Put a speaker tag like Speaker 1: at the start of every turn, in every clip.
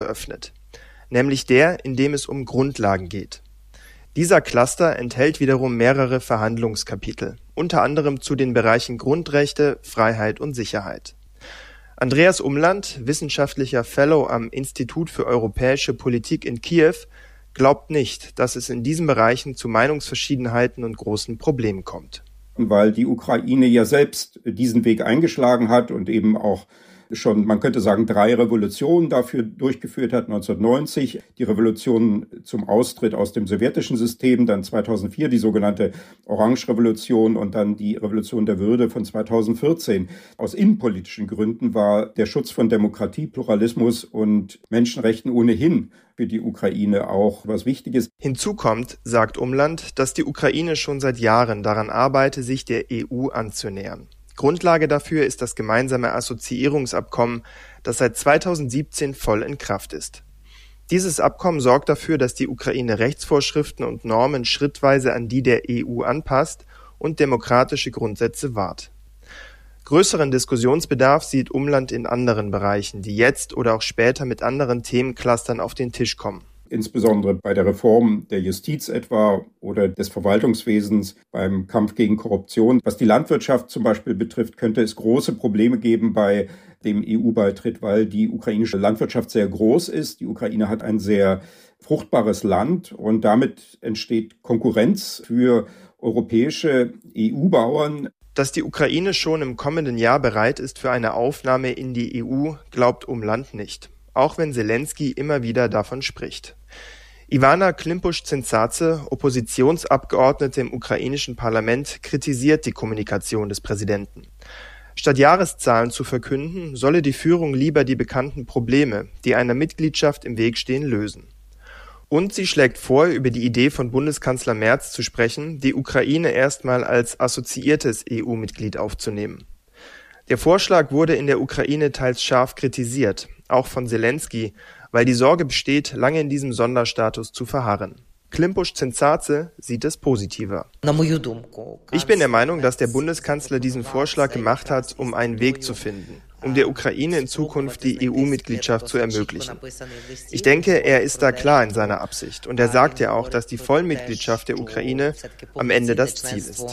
Speaker 1: eröffnet, nämlich der, in dem es um Grundlagen geht. Dieser Cluster enthält wiederum mehrere Verhandlungskapitel, unter anderem zu den Bereichen Grundrechte, Freiheit und Sicherheit. Andreas Umland, wissenschaftlicher Fellow am Institut für Europäische Politik in Kiew, glaubt nicht, dass es in diesen Bereichen zu Meinungsverschiedenheiten und großen Problemen kommt.
Speaker 2: Weil die Ukraine ja selbst diesen Weg eingeschlagen hat und eben auch schon, man könnte sagen, 3 Revolutionen dafür durchgeführt hat. 1990 die Revolution zum Austritt aus dem sowjetischen System, dann 2004 die sogenannte Orange-Revolution und dann die Revolution der Würde von 2014. Aus innenpolitischen Gründen war der Schutz von Demokratie, Pluralismus und Menschenrechten ohnehin für die Ukraine auch was Wichtiges.
Speaker 1: Hinzu kommt, sagt Umland, dass die Ukraine schon seit Jahren daran arbeite, sich der EU anzunähern. Grundlage dafür ist das gemeinsame Assoziierungsabkommen, das seit 2017 voll in Kraft ist. Dieses Abkommen sorgt dafür, dass die Ukraine Rechtsvorschriften und Normen schrittweise an die der EU anpasst und demokratische Grundsätze wahrt. Größeren Diskussionsbedarf sieht Umland in anderen Bereichen, die jetzt oder auch später mit anderen Themenclustern auf den Tisch kommen.
Speaker 2: Insbesondere bei der Reform der Justiz etwa oder des Verwaltungswesens, beim Kampf gegen Korruption. Was die Landwirtschaft zum Beispiel betrifft, könnte es große Probleme geben bei dem EU-Beitritt, weil die ukrainische Landwirtschaft sehr groß ist. Die Ukraine hat ein sehr fruchtbares Land und damit entsteht Konkurrenz für europäische EU-Bauern.
Speaker 1: Dass die Ukraine schon im kommenden Jahr bereit ist für eine Aufnahme in die EU, glaubt Umland nicht. Auch wenn Selenskyj immer wieder davon spricht. Ivana Klimpusch-Zintsadze, Oppositionsabgeordnete im ukrainischen Parlament, kritisiert die Kommunikation des Präsidenten. Statt Jahreszahlen zu verkünden, solle die Führung lieber die bekannten Probleme, die einer Mitgliedschaft im Weg stehen, lösen. Und sie schlägt vor, über die Idee von Bundeskanzler Merz zu sprechen, die Ukraine erstmal als assoziiertes EU-Mitglied aufzunehmen. Der Vorschlag wurde in der Ukraine teils scharf kritisiert, auch von Selenskyj, weil die Sorge besteht, lange in diesem Sonderstatus zu verharren. Klimpusch-Zintsadze sieht es positiver. Ich bin der Meinung, dass der Bundeskanzler diesen Vorschlag gemacht hat, um einen Weg zu finden, um der Ukraine in Zukunft die EU-Mitgliedschaft zu ermöglichen. Ich denke, er ist da klar in seiner Absicht und er sagt ja auch, dass die Vollmitgliedschaft der Ukraine am Ende das Ziel ist.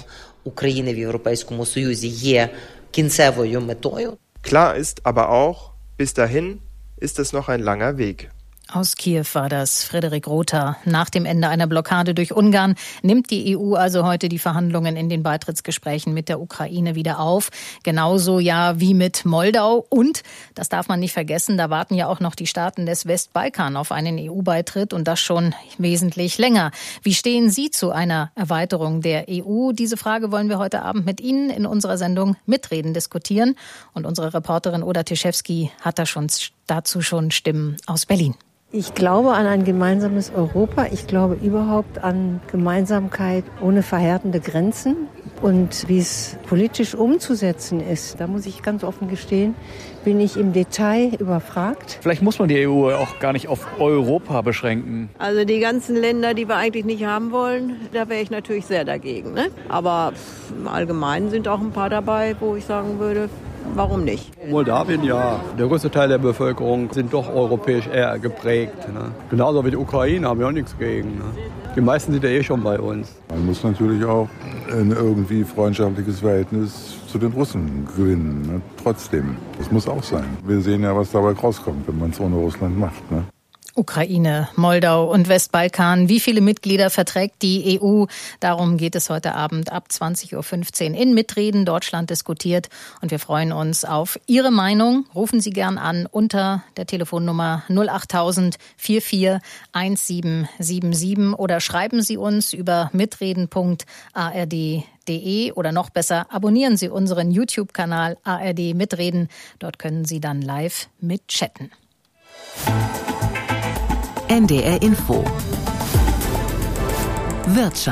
Speaker 1: Klar ist aber auch, bis dahin ist es noch ein langer Weg.
Speaker 3: Aus Kiew war das Frederik Rother. Nach dem Ende einer Blockade durch Ungarn nimmt die EU also heute die Verhandlungen in den Beitrittsgesprächen mit der Ukraine wieder auf. Genauso ja wie mit Moldau. Und, das darf man nicht vergessen, da warten ja auch noch die Staaten des Westbalkan auf einen EU-Beitritt und das schon wesentlich länger. Wie stehen Sie zu einer Erweiterung der EU? Diese Frage wollen wir heute Abend mit Ihnen in unserer Sendung Mitreden diskutieren. Und unsere Reporterin Oda Tischewski hat dazu schon Stimmen aus Berlin.
Speaker 4: Ich glaube an ein gemeinsames Europa. Ich glaube überhaupt an Gemeinsamkeit ohne verhärtende Grenzen. Und wie es politisch umzusetzen ist, da muss ich ganz offen gestehen, bin ich im Detail überfragt.
Speaker 5: Vielleicht muss man die EU auch gar nicht auf Europa beschränken.
Speaker 6: Also die ganzen Länder, die wir eigentlich nicht haben wollen, da wäre ich natürlich sehr dagegen. Ne? Aber im Allgemeinen sind auch ein paar dabei, wo ich sagen würde, warum nicht?
Speaker 7: Moldawien, ja. Der größte Teil der Bevölkerung sind doch europäisch eher geprägt. Ne? Genauso wie die Ukraine haben wir auch nichts gegen. Ne? Die meisten sind ja eh schon bei uns.
Speaker 8: Man muss natürlich auch ein irgendwie freundschaftliches Verhältnis zu den Russen gewinnen. Ne? Trotzdem, das muss auch sein. Wir sehen ja, was dabei rauskommt, wenn man es ohne Russland macht. Ne?
Speaker 3: Ukraine, Moldau und Westbalkan. Wie viele Mitglieder verträgt die EU? Darum geht es heute Abend ab 20.15 Uhr in Mitreden. Deutschland diskutiert und wir freuen uns auf Ihre Meinung. Rufen Sie gern an unter der Telefonnummer 08000 44 1777 oder schreiben Sie uns über mitreden.ard.de oder noch besser, abonnieren Sie unseren YouTube-Kanal ARD Mitreden. Dort können Sie dann live mitchatten.
Speaker 9: NDR Info Wirtschaft.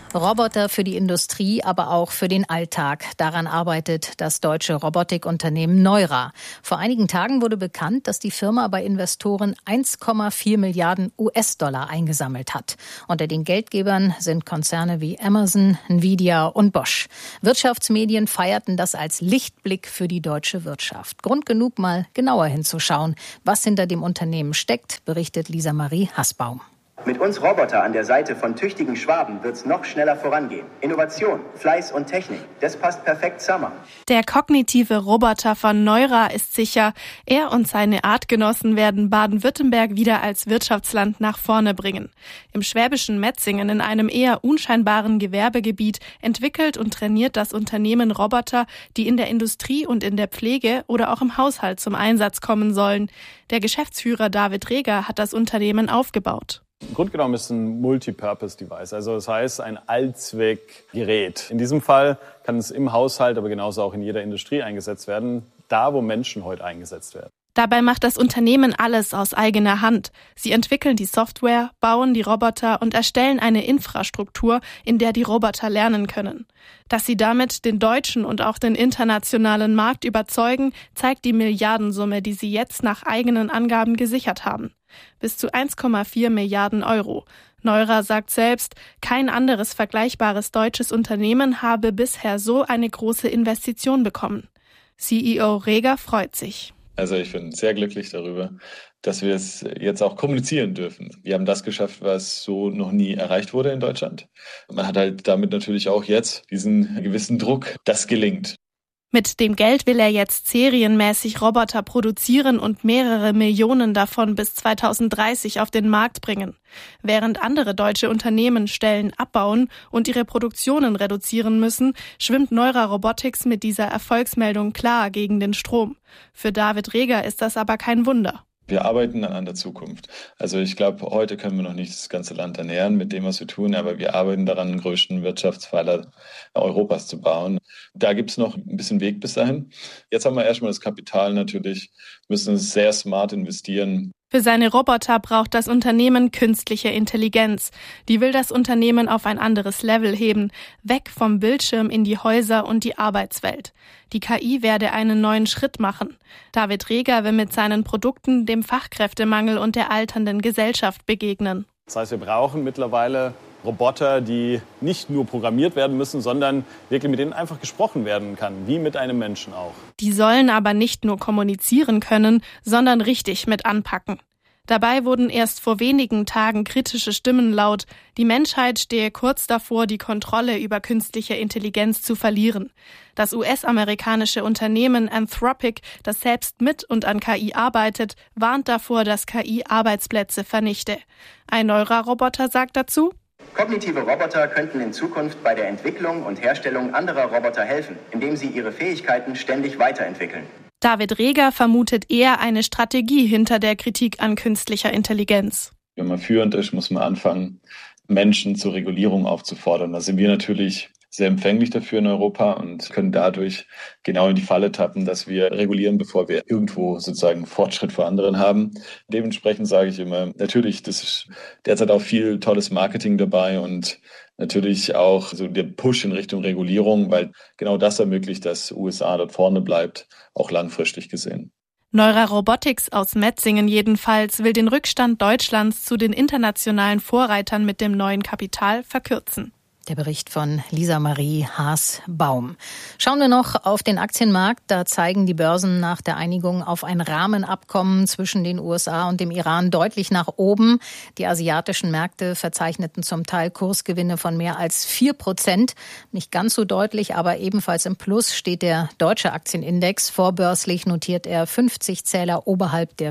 Speaker 3: Roboter für die Industrie, aber auch für den Alltag. Daran arbeitet das deutsche Robotikunternehmen Neura. Vor einigen Tagen wurde bekannt, dass die Firma bei Investoren 1,4 Milliarden US-Dollar eingesammelt hat. Unter den Geldgebern sind Konzerne wie Amazon, Nvidia und Bosch. Wirtschaftsmedien feierten das als Lichtblick für die deutsche Wirtschaft. Grund genug, mal genauer hinzuschauen, was hinter dem Unternehmen steckt, berichtet Lisa Marie Hasbaum.
Speaker 9: Mit uns Roboter an der Seite von tüchtigen Schwaben wird's noch schneller vorangehen. Innovation, Fleiß und Technik, das passt perfekt zusammen.
Speaker 10: Der kognitive Roboter von Neura ist sicher, er und seine Artgenossen werden Baden-Württemberg wieder als Wirtschaftsland nach vorne bringen. Im schwäbischen Metzingen, in einem eher unscheinbaren Gewerbegebiet, entwickelt und trainiert das Unternehmen Roboter, die in der Industrie und in der Pflege oder auch im Haushalt zum Einsatz kommen sollen. Der Geschäftsführer David Reger hat das Unternehmen aufgebaut.
Speaker 5: Im Grunde genommen ist es ein Multipurpose-Device, also das heißt ein Allzweckgerät. In diesem Fall kann es im Haushalt, aber genauso auch in jeder Industrie eingesetzt werden, da wo Menschen heute eingesetzt werden.
Speaker 10: Dabei macht das Unternehmen alles aus eigener Hand. Sie entwickeln die Software, bauen die Roboter und erstellen eine Infrastruktur, in der die Roboter lernen können. Dass sie damit den deutschen und auch den internationalen Markt überzeugen, zeigt die Milliardensumme, die sie jetzt nach eigenen Angaben gesichert haben. Bis zu 1,4 Milliarden Euro. Neura sagt selbst, kein anderes vergleichbares deutsches Unternehmen habe bisher so eine große Investition bekommen. CEO Reger freut sich.
Speaker 11: Also ich bin sehr glücklich darüber, dass wir es jetzt auch kommunizieren dürfen. Wir haben das geschafft, was so noch nie erreicht wurde in Deutschland. Man hat halt damit natürlich auch jetzt diesen gewissen Druck, das gelingt.
Speaker 10: Mit dem Geld will er jetzt serienmäßig Roboter produzieren und mehrere Millionen davon bis 2030 auf den Markt bringen. Während andere deutsche Unternehmen Stellen abbauen und ihre Produktionen reduzieren müssen, schwimmt Neura Robotics mit dieser Erfolgsmeldung klar gegen den Strom. Für David Reger ist das aber kein Wunder.
Speaker 11: Wir arbeiten an der Zukunft. Also ich glaube, heute können wir noch nicht das ganze Land ernähren mit dem, was wir tun, aber wir arbeiten daran, den größten Wirtschaftspfeiler Europas zu bauen. Da gibt es noch ein bisschen Weg bis dahin. Jetzt haben wir erstmal das Kapital natürlich, müssen sehr smart investieren.
Speaker 10: Für seine Roboter braucht das Unternehmen künstliche Intelligenz. Die will das Unternehmen auf ein anderes Level heben, weg vom Bildschirm in die Häuser und die Arbeitswelt. Die KI werde einen neuen Schritt machen. David Reger will mit seinen Produkten dem Fachkräftemangel und der alternden Gesellschaft begegnen.
Speaker 5: Das heißt, wir brauchen mittlerweile Roboter, die nicht nur programmiert werden müssen, sondern wirklich mit denen einfach gesprochen werden kann, wie mit einem Menschen auch.
Speaker 10: Die sollen aber nicht nur kommunizieren können, sondern richtig mit anpacken. Dabei wurden erst vor wenigen Tagen kritische Stimmen laut. Die Menschheit stehe kurz davor, die Kontrolle über künstliche Intelligenz zu verlieren. Das US-amerikanische Unternehmen Anthropic, das selbst mit und an KI arbeitet, warnt davor, dass KI Arbeitsplätze vernichte. Ein Neura-Roboter sagt dazu:
Speaker 9: Kognitive Roboter könnten in Zukunft bei der Entwicklung und Herstellung anderer Roboter helfen, indem sie ihre Fähigkeiten ständig weiterentwickeln.
Speaker 10: David Reger vermutet eher eine Strategie hinter der Kritik an künstlicher Intelligenz.
Speaker 11: Wenn man führend ist, muss man anfangen, Menschen zur Regulierung aufzufordern. Da sind wir natürlich sehr empfänglich dafür in Europa und können dadurch genau in die Falle tappen, dass wir regulieren, bevor wir irgendwo sozusagen Fortschritt vor anderen haben. Dementsprechend sage ich immer, natürlich, das ist derzeit auch viel tolles Marketing dabei und natürlich auch so der Push in Richtung Regulierung, weil genau das ermöglicht, dass USA dort vorne bleibt, auch langfristig gesehen.
Speaker 10: Neura Robotics aus Metzingen jedenfalls will den Rückstand Deutschlands zu den internationalen Vorreitern mit dem neuen Kapital verkürzen.
Speaker 3: Der Bericht von Lisa Marie Hasbaum. Schauen wir noch auf den Aktienmarkt. Da zeigen die Börsen nach der Einigung auf ein Rahmenabkommen zwischen den USA und dem Iran deutlich nach oben. Die asiatischen Märkte verzeichneten zum Teil Kursgewinne von mehr als 4%. Nicht ganz so deutlich, aber ebenfalls im Plus steht der deutsche Aktienindex. Vorbörslich notiert er 50 Zähler oberhalb der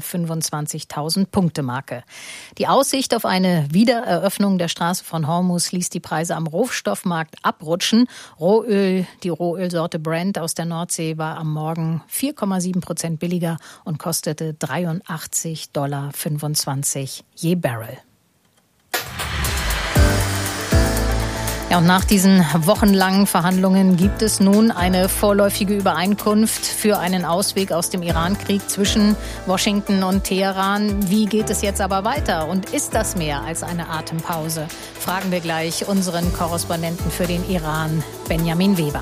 Speaker 3: 25.000-Punkte-Marke. Die Aussicht auf eine Wiedereröffnung der Straße von Hormuz ließ die Preise am Rohstoffmarkt abrutschen. Rohöl, die Rohölsorte Brent aus der Nordsee, war am Morgen 4,7% billiger und kostete $83,25 je Barrel. Ja, und nach diesen wochenlangen Verhandlungen gibt es nun eine vorläufige Übereinkunft für einen Ausweg aus dem Iran-Krieg zwischen Washington und Teheran. Wie geht es jetzt aber weiter? Und ist das mehr als eine Atempause? Fragen wir gleich unseren Korrespondenten für den Iran, Benjamin Weber.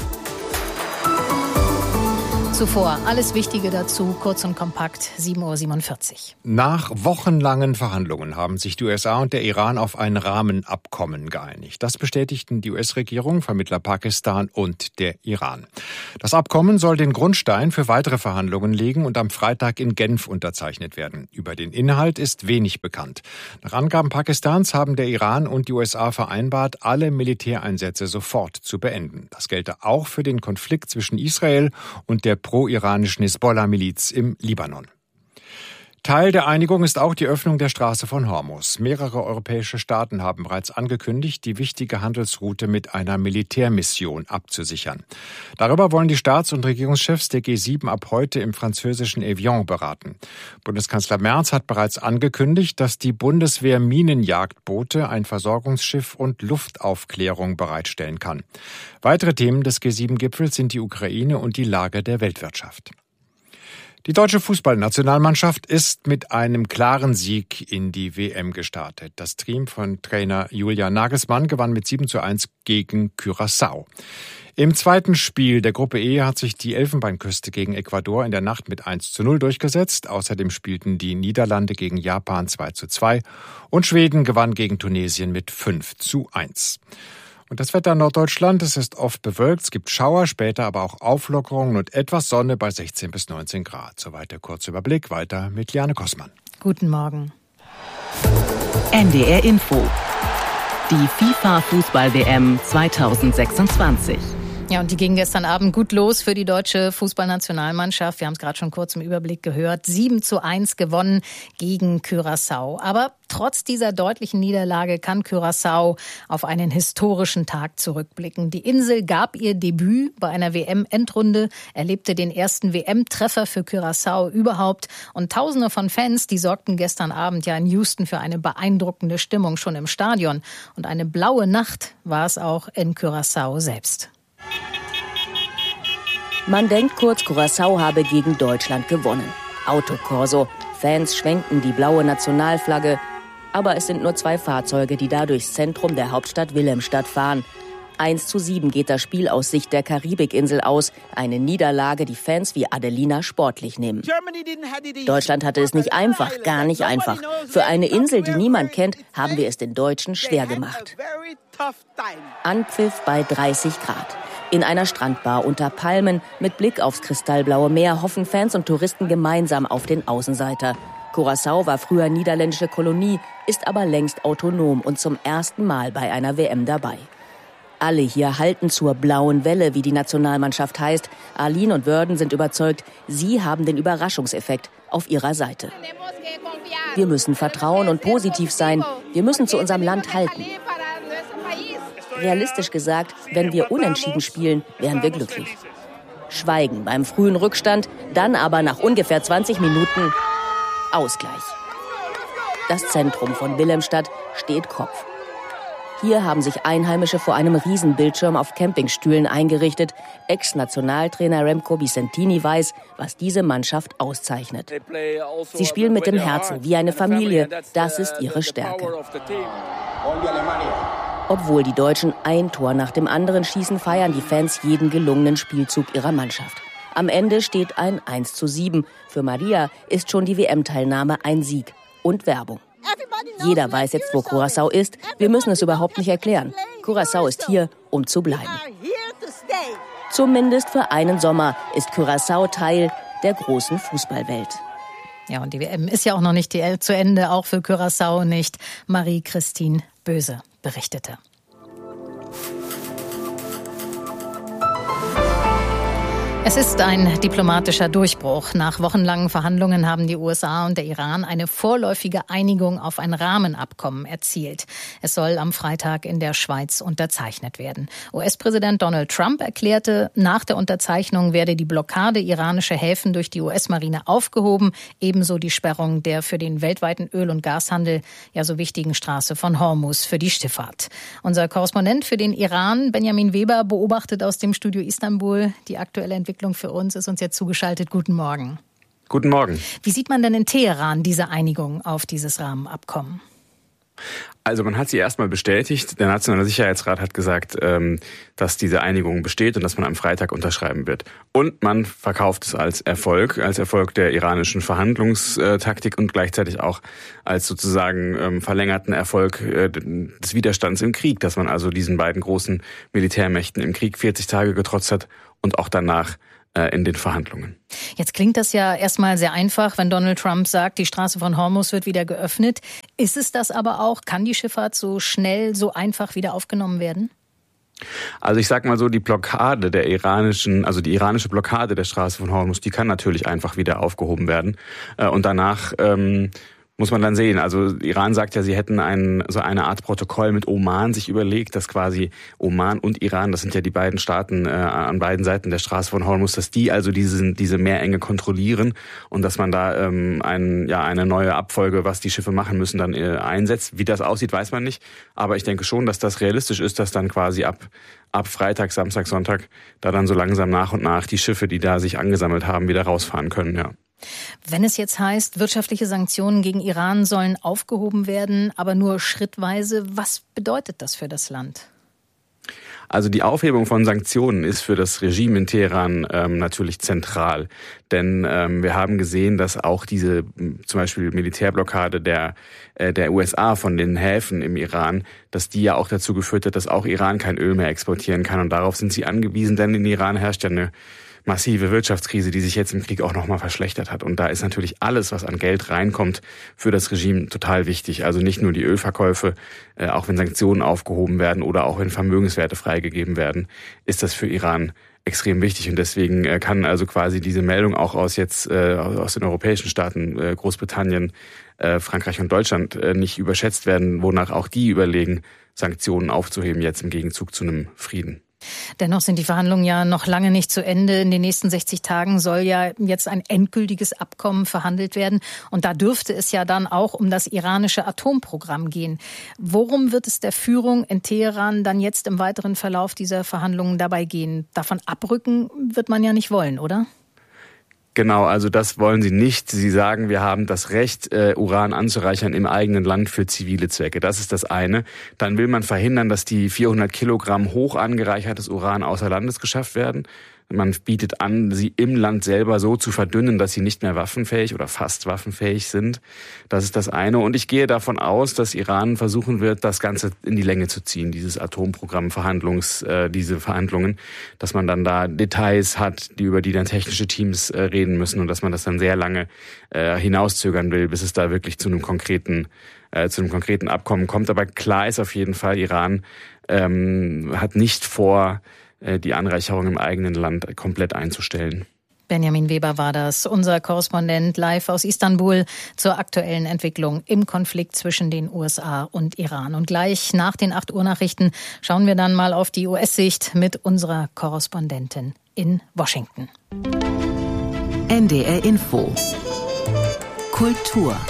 Speaker 3: Zuvor alles Wichtige dazu, kurz und kompakt, 7:47 Uhr.
Speaker 12: Nach wochenlangen Verhandlungen haben sich die USA und der Iran auf ein Rahmenabkommen geeinigt. Das bestätigten die US-Regierung, Vermittler Pakistan und der Iran. Das Abkommen soll den Grundstein für weitere Verhandlungen legen und am Freitag in Genf unterzeichnet werden. Über den Inhalt ist wenig bekannt. Nach Angaben Pakistans haben der Iran und die USA vereinbart, alle Militäreinsätze sofort zu beenden. Das gelte auch für den Konflikt zwischen Israel und der pro-iranischen Hisbollah-Miliz im Libanon. Teil der Einigung ist auch die Öffnung der Straße von Hormuz. Mehrere europäische Staaten haben bereits angekündigt, die wichtige Handelsroute mit einer Militärmission abzusichern. Darüber wollen die Staats- und Regierungschefs der G7 ab heute im französischen Evian beraten. Bundeskanzler Merz hat bereits angekündigt, dass die Bundeswehr Minenjagdboote, ein Versorgungsschiff und Luftaufklärung bereitstellen kann. Weitere Themen des G7-Gipfels sind die Ukraine und die Lage der Weltwirtschaft. Die deutsche Fußballnationalmannschaft ist mit einem klaren Sieg in die WM gestartet. Das Team von Trainer Julian Nagelsmann gewann mit 7:1 gegen Curaçao. Im zweiten Spiel der Gruppe E hat sich die Elfenbeinküste gegen Ecuador in der Nacht mit 1:0 durchgesetzt. Außerdem spielten die Niederlande gegen Japan 2:2 und Schweden gewann gegen Tunesien mit 5:1. Und das Wetter in Norddeutschland, es ist oft bewölkt, es gibt Schauer, später aber auch Auflockerungen und etwas Sonne bei 16 bis 19 Grad. Soweit der kurze Überblick, weiter mit Liane Kossmann.
Speaker 3: Guten Morgen.
Speaker 13: NDR Info. Die FIFA-Fußball-WM 2026.
Speaker 3: Ja, und die ging gestern Abend gut los für die deutsche Fußballnationalmannschaft. Wir haben es gerade schon kurz im Überblick gehört. 7:1 gewonnen gegen Curaçao. Aber trotz dieser deutlichen Niederlage kann Curaçao auf einen historischen Tag zurückblicken. Die Insel gab ihr Debüt bei einer WM-Endrunde, erlebte den ersten WM-Treffer für Curaçao überhaupt. Und Tausende von Fans, die sorgten gestern Abend ja in Houston für eine beeindruckende Stimmung schon im Stadion. Und eine blaue Nacht war es auch in Curaçao selbst.
Speaker 13: Man denkt kurz, Curaçao habe gegen Deutschland gewonnen. Autokorso, Fans schwenkten die blaue Nationalflagge. Aber es sind nur 2 Fahrzeuge, die da durchs Zentrum der Hauptstadt Wilhelmstadt fahren. 1:7 geht das Spiel aus Sicht der Karibikinsel aus. Eine Niederlage, die Fans wie Adelina sportlich nehmen. Deutschland hatte es nicht einfach, gar nicht einfach. Für eine Insel, die niemand kennt, haben wir es den Deutschen schwer gemacht. Anpfiff bei 30 Grad. In einer Strandbar unter Palmen mit Blick aufs kristallblaue Meer hoffen Fans und Touristen gemeinsam auf den Außenseiter. Curaçao war früher niederländische Kolonie, ist aber längst autonom und zum ersten Mal bei einer WM dabei. Alle hier halten zur blauen Welle, wie die Nationalmannschaft heißt. Arlene und Wörden sind überzeugt, sie haben den Überraschungseffekt auf ihrer Seite. Wir müssen vertrauen und positiv sein. Wir müssen zu unserem Land halten. Realistisch gesagt, wenn wir unentschieden spielen, wären wir glücklich. Schweigen beim frühen Rückstand, dann aber nach ungefähr 20 Minuten Ausgleich. Das Zentrum von Wilhelmstadt steht Kopf. Hier haben sich Einheimische vor einem Riesenbildschirm auf Campingstühlen eingerichtet. Ex-Nationaltrainer Remco Vicentini weiß, was diese Mannschaft auszeichnet. Sie spielen mit dem Herzen, wie eine Familie. Das ist ihre Stärke. Obwohl die Deutschen ein Tor nach dem anderen schießen, feiern die Fans jeden gelungenen Spielzug ihrer Mannschaft. Am Ende steht ein 1:7. Für Maria ist schon die WM-Teilnahme ein Sieg und Werbung. Jeder weiß jetzt, wo Curaçao ist. Wir müssen es überhaupt nicht erklären. Curaçao ist hier, um zu bleiben. Zumindest für einen Sommer ist Curaçao Teil der großen Fußballwelt.
Speaker 3: Ja, und die WM ist ja auch noch nicht zu Ende, auch für Curaçao nicht. Marie-Christine Böse berichtete. Es ist ein diplomatischer Durchbruch. Nach wochenlangen Verhandlungen haben die USA und der Iran eine vorläufige Einigung auf ein Rahmenabkommen erzielt. Es soll am Freitag in der Schweiz unterzeichnet werden. US-Präsident Donald Trump erklärte, nach der Unterzeichnung werde die Blockade iranischer Häfen durch die US-Marine aufgehoben, ebenso die Sperrung der für den weltweiten Öl- und Gashandel ja so wichtigen Straße von Hormuz für die Schifffahrt. Unser Korrespondent für den Iran, Benjamin Weber, beobachtet aus dem Studio Istanbul die aktuelle Entwicklung für uns, ist uns jetzt zugeschaltet. Guten Morgen.
Speaker 14: Guten Morgen.
Speaker 3: Wie sieht man denn in Teheran diese Einigung auf dieses Rahmenabkommen?
Speaker 14: Also man hat sie erstmal bestätigt. Der Nationale Sicherheitsrat hat gesagt, dass diese Einigung besteht und dass man am Freitag unterschreiben wird. Und man verkauft es als Erfolg der iranischen Verhandlungstaktik und gleichzeitig auch als sozusagen verlängerten Erfolg des Widerstands im Krieg, dass man also diesen beiden großen Militärmächten im Krieg 40 Tage getrotzt hat und auch danach in den Verhandlungen.
Speaker 3: Jetzt klingt das ja erstmal sehr einfach, wenn Donald Trump sagt, die Straße von Hormuz wird wieder geöffnet. Ist es das aber auch? Kann die Schifffahrt so schnell, so einfach wieder aufgenommen werden?
Speaker 14: Also ich sag mal so, die Blockade die iranische Blockade der Straße von Hormuz, die kann natürlich einfach wieder aufgehoben werden. Und danach muss man dann sehen. Also Iran sagt ja, sie hätten so eine Art Protokoll mit Oman sich überlegt, dass quasi Oman und Iran, das sind ja die beiden Staaten an beiden Seiten der Straße von Hormuz, dass die also diese Meerenge kontrollieren und dass man da eine neue Abfolge, was die Schiffe machen müssen, dann einsetzt. Wie das aussieht, weiß man nicht. Aber ich denke schon, dass das realistisch ist, dass dann quasi ab Freitag, Samstag, Sonntag da dann so langsam nach und nach die Schiffe, die da sich angesammelt haben, wieder rausfahren können, ja.
Speaker 3: Wenn es jetzt heißt, wirtschaftliche Sanktionen gegen Iran sollen aufgehoben werden, aber nur schrittweise, was bedeutet das für das Land?
Speaker 14: Also die Aufhebung von Sanktionen ist für das Regime in Teheran natürlich zentral. Denn wir haben gesehen, dass auch diese zum Beispiel Militärblockade der USA von den Häfen im Iran, dass die ja auch dazu geführt hat, dass auch Iran kein Öl mehr exportieren kann. Und darauf sind sie angewiesen, denn in Iran herrscht ja eine massive Wirtschaftskrise, die sich jetzt im Krieg auch nochmal verschlechtert hat. Und da ist natürlich alles, was an Geld reinkommt, für das Regime total wichtig. Also nicht nur die Ölverkäufe, auch wenn Sanktionen aufgehoben werden oder auch wenn Vermögenswerte freigegeben werden, ist das für Iran extrem wichtig. Und deswegen kann also quasi diese Meldung auch aus den europäischen Staaten, Großbritannien, Frankreich und Deutschland nicht überschätzt werden, wonach auch die überlegen, Sanktionen aufzuheben jetzt im Gegenzug zu einem Frieden.
Speaker 3: Dennoch sind die Verhandlungen ja noch lange nicht zu Ende. In den nächsten 60 Tagen soll ja jetzt ein endgültiges Abkommen verhandelt werden. Und da dürfte es ja dann auch um das iranische Atomprogramm gehen. Worum wird es der Führung in Teheran dann jetzt im weiteren Verlauf dieser Verhandlungen dabei gehen? Davon abrücken wird man ja nicht wollen, oder?
Speaker 14: Genau, also das wollen sie nicht. Sie sagen, wir haben das Recht, Uran anzureichern im eigenen Land für zivile Zwecke. Das ist das eine. Dann will man verhindern, dass die 400 Kilogramm hoch angereichertes Uran außer Landes geschafft werden. Man bietet an, sie im Land selber so zu verdünnen, dass sie nicht mehr waffenfähig oder fast waffenfähig sind. Das ist das eine. Und ich gehe davon aus, dass Iran versuchen wird, das Ganze in die Länge zu ziehen, dieses Atomprogramm, diese Verhandlungen, dass man dann da Details hat, über die dann technische Teams reden müssen und dass man das dann sehr lange hinauszögern will, bis es da wirklich zu einem konkreten Abkommen kommt. Aber klar ist auf jeden Fall, Iran hat nicht vor, die Anreicherung im eigenen Land komplett einzustellen.
Speaker 3: Benjamin Weber war das, unser Korrespondent live aus Istanbul zur aktuellen Entwicklung im Konflikt zwischen den USA und Iran. Und gleich nach den 8 Uhr Nachrichten schauen wir dann mal auf die US-Sicht mit unserer Korrespondentin in Washington.
Speaker 15: NDR Info. Kultur.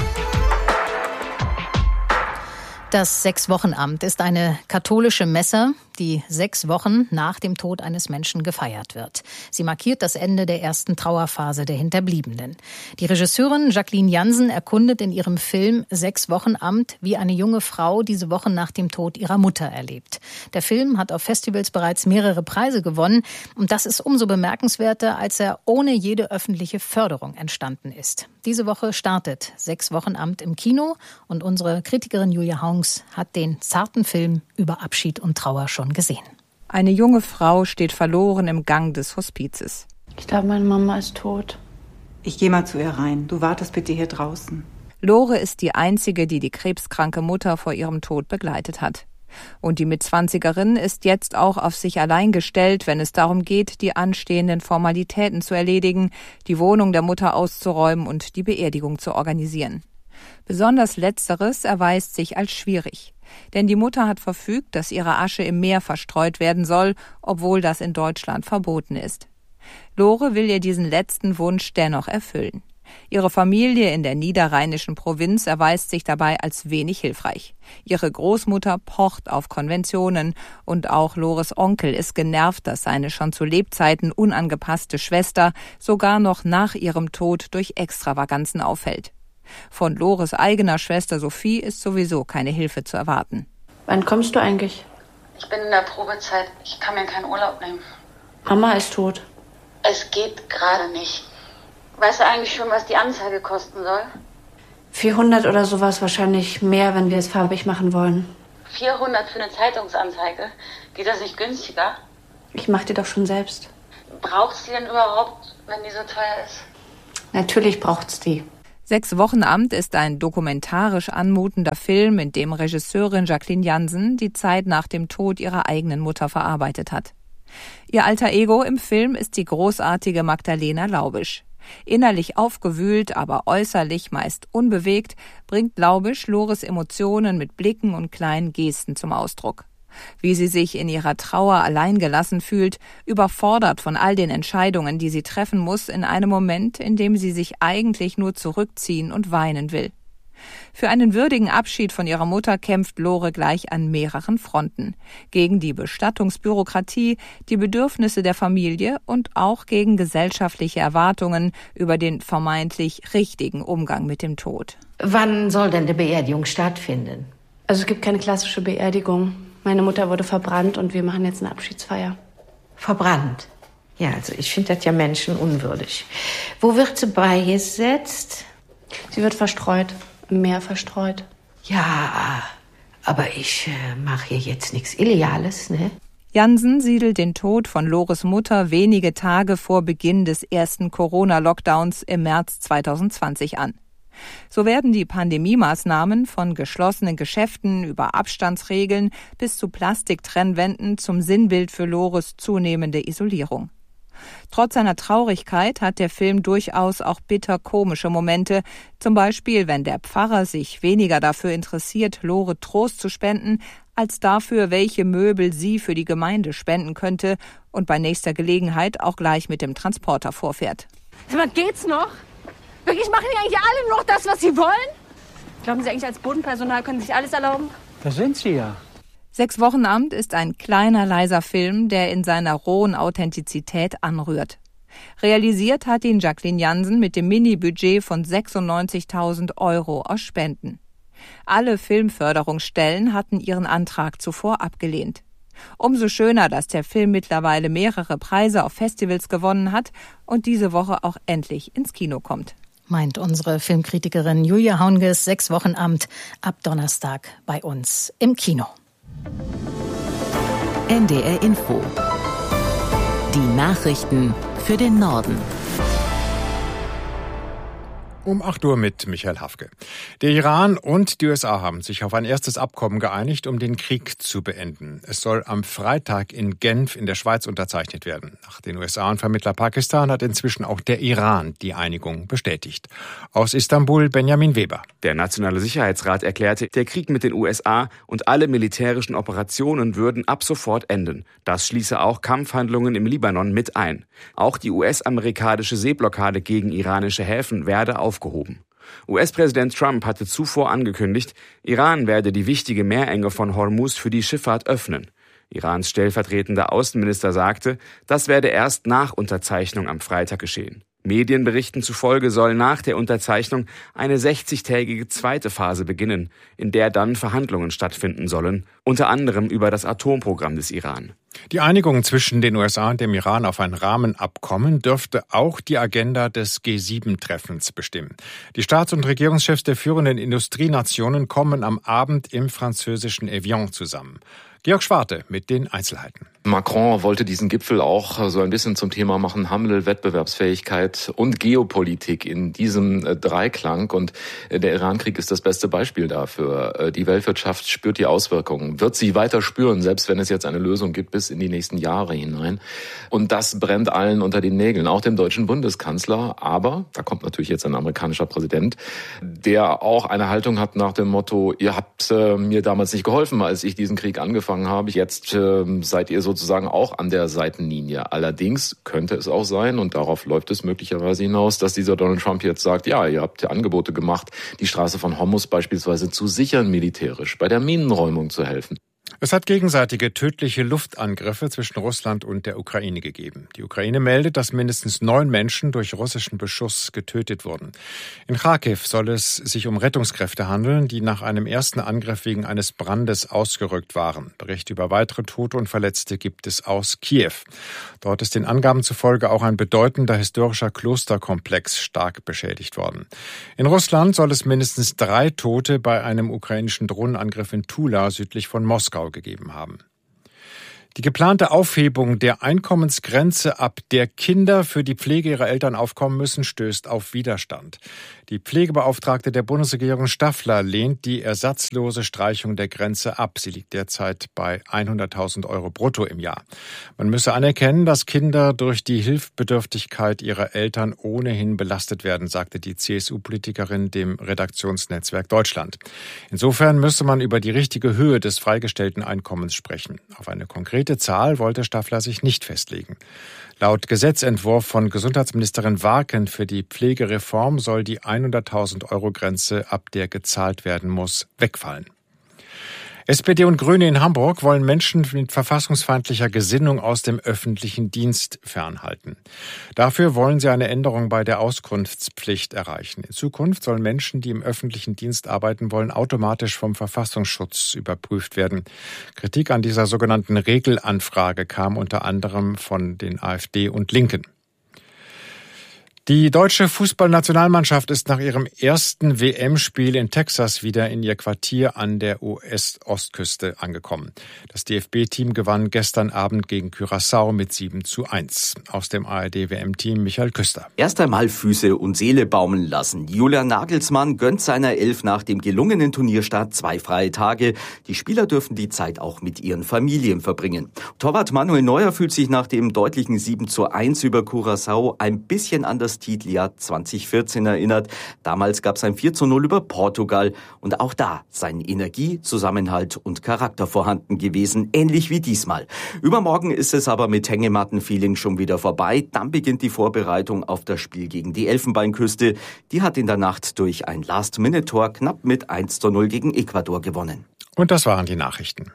Speaker 3: Das 6-Wochen-Amt ist eine katholische Messe, die 6 Wochen nach dem Tod eines Menschen gefeiert wird. Sie markiert das Ende der ersten Trauerphase der Hinterbliebenen. Die Regisseurin Jacqueline Jansen erkundet in ihrem Film 6-Wochen-Amt, wie eine junge Frau diese Wochen nach dem Tod ihrer Mutter erlebt. Der Film hat auf Festivals bereits mehrere Preise gewonnen und das ist umso bemerkenswerter, als er ohne jede öffentliche Förderung entstanden ist. Diese Woche startet 6-Wochen-Amt im Kino und unsere Kritikerin Julia Hongs hat den zarten Film über Abschied und Trauer schon gesehen.
Speaker 16: Eine junge Frau steht verloren im Gang des Hospizes.
Speaker 17: Ich glaube, meine Mama ist tot.
Speaker 18: Ich gehe mal zu ihr rein. Du wartest bitte hier draußen.
Speaker 16: Lore ist die Einzige, die die krebskranke Mutter vor ihrem Tod begleitet hat. Und die Mitzwanzigerin ist jetzt auch auf sich allein gestellt, wenn es darum geht, die anstehenden Formalitäten zu erledigen, die Wohnung der Mutter auszuräumen und die Beerdigung zu organisieren. Besonders Letzteres erweist sich als schwierig. Denn die Mutter hat verfügt, dass ihre Asche im Meer verstreut werden soll, obwohl das in Deutschland verboten ist. Lore will ihr diesen letzten Wunsch dennoch erfüllen. Ihre Familie in der niederrheinischen Provinz erweist sich dabei als wenig hilfreich. Ihre Großmutter pocht auf Konventionen und auch Lores Onkel ist genervt, dass seine schon zu Lebzeiten unangepasste Schwester sogar noch nach ihrem Tod durch Extravaganzen auffällt. Von Lores eigener Schwester Sophie ist sowieso keine Hilfe zu erwarten.
Speaker 17: Wann kommst du eigentlich?
Speaker 15: Ich bin in der Probezeit. Ich kann mir keinen Urlaub nehmen.
Speaker 17: Mama ist tot.
Speaker 15: Es geht gerade nicht. Weißt du eigentlich schon, was die Anzeige kosten soll?
Speaker 17: 400 oder sowas, wahrscheinlich mehr, wenn wir es farbig machen wollen.
Speaker 15: 400 für eine Zeitungsanzeige? Geht das nicht günstiger?
Speaker 17: Ich mach die doch schon selbst.
Speaker 15: Braucht's die denn überhaupt, wenn die so teuer ist?
Speaker 17: Natürlich braucht's die.
Speaker 16: 6 Wochenamt ist ein dokumentarisch anmutender Film, in dem Regisseurin Jacqueline Jansen die Zeit nach dem Tod ihrer eigenen Mutter verarbeitet hat. Ihr alter Ego im Film ist die großartige Magdalena Laubisch. Innerlich aufgewühlt, aber äußerlich meist unbewegt, bringt Laubisch Lores Emotionen mit Blicken und kleinen Gesten zum Ausdruck. Wie sie sich in ihrer Trauer alleingelassen fühlt, überfordert von all den Entscheidungen, die sie treffen muss, in einem Moment, in dem sie sich eigentlich nur zurückziehen und weinen will. Für einen würdigen Abschied von ihrer Mutter kämpft Lore gleich an mehreren Fronten. Gegen die Bestattungsbürokratie, die Bedürfnisse der Familie und auch gegen gesellschaftliche Erwartungen über den vermeintlich richtigen Umgang mit dem Tod.
Speaker 19: Wann soll denn die Beerdigung stattfinden?
Speaker 17: Also es gibt keine klassische Beerdigung. Meine Mutter wurde verbrannt und wir machen jetzt eine Abschiedsfeier.
Speaker 19: Verbrannt? Ja, also ich finde das ja menschenunwürdig. Wo wird sie beigesetzt?
Speaker 17: Sie wird verstreut. Im Meer verstreut.
Speaker 19: Ja, aber ich mache hier jetzt nichts Illegales, ne?
Speaker 16: Jansen siedelt den Tod von Lores Mutter wenige Tage vor Beginn des ersten Corona-Lockdowns im März 2020 an. So werden die Pandemiemaßnahmen von geschlossenen Geschäften über Abstandsregeln bis zu Plastiktrennwänden zum Sinnbild für Lores zunehmende Isolierung. Trotz seiner Traurigkeit hat der Film durchaus auch bitter komische Momente, zum Beispiel wenn der Pfarrer sich weniger dafür interessiert, Lore Trost zu spenden, als dafür, welche Möbel sie für die Gemeinde spenden könnte und bei nächster Gelegenheit auch gleich mit dem Transporter vorfährt.
Speaker 20: Sag mal, geht's noch? Wirklich, machen die eigentlich alle nur noch das, was sie wollen? Glauben Sie eigentlich, als Bodenpersonal können Sie sich alles erlauben?
Speaker 21: Das sind sie ja.
Speaker 16: 6 Wochenamt ist ein kleiner, leiser Film, der in seiner rohen Authentizität anrührt. Realisiert hat ihn Jacqueline Jansen mit dem Mini-Budget von 96.000 € aus Spenden. Alle Filmförderungsstellen hatten ihren Antrag zuvor abgelehnt. Umso schöner, dass der Film mittlerweile mehrere Preise auf Festivals gewonnen hat und diese Woche auch endlich ins Kino kommt.
Speaker 3: Meint unsere Filmkritikerin Julia Haunges. 6 Wochenamt ab Donnerstag bei uns im Kino.
Speaker 22: NDR Info. Die Nachrichten für den Norden.
Speaker 12: Um 8 Uhr mit Michael Hafke. Der Iran und die USA haben sich auf ein erstes Abkommen geeinigt, um den Krieg zu beenden. Es soll am Freitag in Genf in der Schweiz unterzeichnet werden. Nach den USA und Vermittler Pakistan hat inzwischen auch der Iran die Einigung bestätigt. Aus Istanbul Benjamin Weber.
Speaker 14: Der Nationale Sicherheitsrat erklärte, der Krieg mit den USA und alle militärischen Operationen würden ab sofort enden. Das schließe auch Kampfhandlungen im Libanon mit ein. Auch die US-amerikanische Seeblockade gegen iranische Häfen werde aufgehoben. US-Präsident Trump hatte zuvor angekündigt, Iran werde die wichtige Meerenge von Hormuz für die Schifffahrt öffnen. Irans stellvertretender Außenminister sagte, das werde erst nach Unterzeichnung am Freitag geschehen. Medienberichten zufolge soll nach der Unterzeichnung eine 60-tägige zweite Phase beginnen, in der dann Verhandlungen stattfinden sollen, unter anderem über das Atomprogramm des Iran.
Speaker 12: Die Einigung zwischen den USA und dem Iran auf ein Rahmenabkommen dürfte auch die Agenda des G7-Treffens bestimmen. Die Staats- und Regierungschefs der führenden Industrienationen kommen am Abend im französischen Evian zusammen. Georg Schwarte mit den Einzelheiten.
Speaker 2: Macron wollte diesen Gipfel auch so ein bisschen zum Thema machen, Handel, Wettbewerbsfähigkeit und Geopolitik in diesem Dreiklang. Und der Iran-Krieg ist das beste Beispiel dafür. Die Weltwirtschaft spürt die Auswirkungen, wird sie weiter spüren, selbst wenn es jetzt eine Lösung gibt bis in die nächsten Jahre hinein. Und das brennt allen unter den Nägeln, auch dem deutschen Bundeskanzler. Aber da kommt natürlich jetzt ein amerikanischer Präsident, der auch eine Haltung hat nach dem Motto, ihr habt mir damals nicht geholfen, als ich diesen Krieg angefangen habe. Jetzt seid ihr sozusagen auch an der Seitenlinie. Allerdings könnte es auch sein, und darauf läuft es möglicherweise hinaus, dass dieser Donald Trump jetzt sagt, ja, ihr habt Angebote gemacht, die Straße von Hormuz beispielsweise zu sichern militärisch, bei der Minenräumung zu helfen.
Speaker 12: Es hat gegenseitige tödliche Luftangriffe zwischen Russland und der Ukraine gegeben. Die Ukraine meldet, dass mindestens 9 Menschen durch russischen Beschuss getötet wurden. In Kharkiv soll es sich um Rettungskräfte handeln, die nach einem ersten Angriff wegen eines Brandes ausgerückt waren. Berichte über weitere Tote und Verletzte gibt es aus Kiew. Dort ist den Angaben zufolge auch ein bedeutender historischer Klosterkomplex stark beschädigt worden. In Russland soll es mindestens 3 Tote bei einem ukrainischen Drohnenangriff in Tula südlich von Moskau gegeben haben. Die geplante Aufhebung der Einkommensgrenze, ab der Kinder für die Pflege ihrer Eltern aufkommen müssen, stößt auf Widerstand. Die Pflegebeauftragte der Bundesregierung Staffler lehnt die ersatzlose Streichung der Grenze ab. Sie liegt derzeit bei 100.000 € brutto im Jahr. Man müsse anerkennen, dass Kinder durch die Hilfsbedürftigkeit ihrer Eltern ohnehin belastet werden, sagte die CSU-Politikerin dem Redaktionsnetzwerk Deutschland. Insofern müsse man über die richtige Höhe des freigestellten Einkommens sprechen. Auf eine konkrete Zahl wollte Staffler sich nicht festlegen. Laut Gesetzentwurf von Gesundheitsministerin Warken für die Pflegereform soll die 100.000 € Grenze, ab der gezahlt werden muss, wegfallen. SPD und Grüne in Hamburg wollen Menschen mit verfassungsfeindlicher Gesinnung aus dem öffentlichen Dienst fernhalten. Dafür wollen sie eine Änderung bei der Auskunftspflicht erreichen. In Zukunft sollen Menschen, die im öffentlichen Dienst arbeiten wollen, automatisch vom Verfassungsschutz überprüft werden. Kritik an dieser sogenannten Regelanfrage kam unter anderem von den AfD und Linken. Die deutsche Fußballnationalmannschaft ist nach ihrem ersten WM-Spiel in Texas wieder in ihr Quartier an der US-Ostküste angekommen. Das DFB-Team gewann gestern Abend gegen Curaçao mit 7:1. Aus dem ARD-WM-Team Michael Küster.
Speaker 21: Erst einmal Füße und Seele baumeln lassen. Julian Nagelsmann gönnt seiner Elf nach dem gelungenen Turnierstart 2 freie Tage. Die Spieler dürfen die Zeit auch mit ihren Familien verbringen. Torwart Manuel Neuer fühlt sich nach dem deutlichen 7:1 über Curaçao ein bisschen an das Titeljahr 2014 erinnert. Damals gab es ein 4:0 über Portugal und auch da seien Energie, Zusammenhalt und Charakter vorhanden gewesen, ähnlich wie diesmal. Übermorgen ist es aber mit Hängematten-Feeling schon wieder vorbei. Dann beginnt die Vorbereitung auf das Spiel gegen die Elfenbeinküste. Die hat in der Nacht durch ein Last-Minute-Tor knapp mit 1:0 gegen Ecuador gewonnen.
Speaker 12: Und das waren die Nachrichten.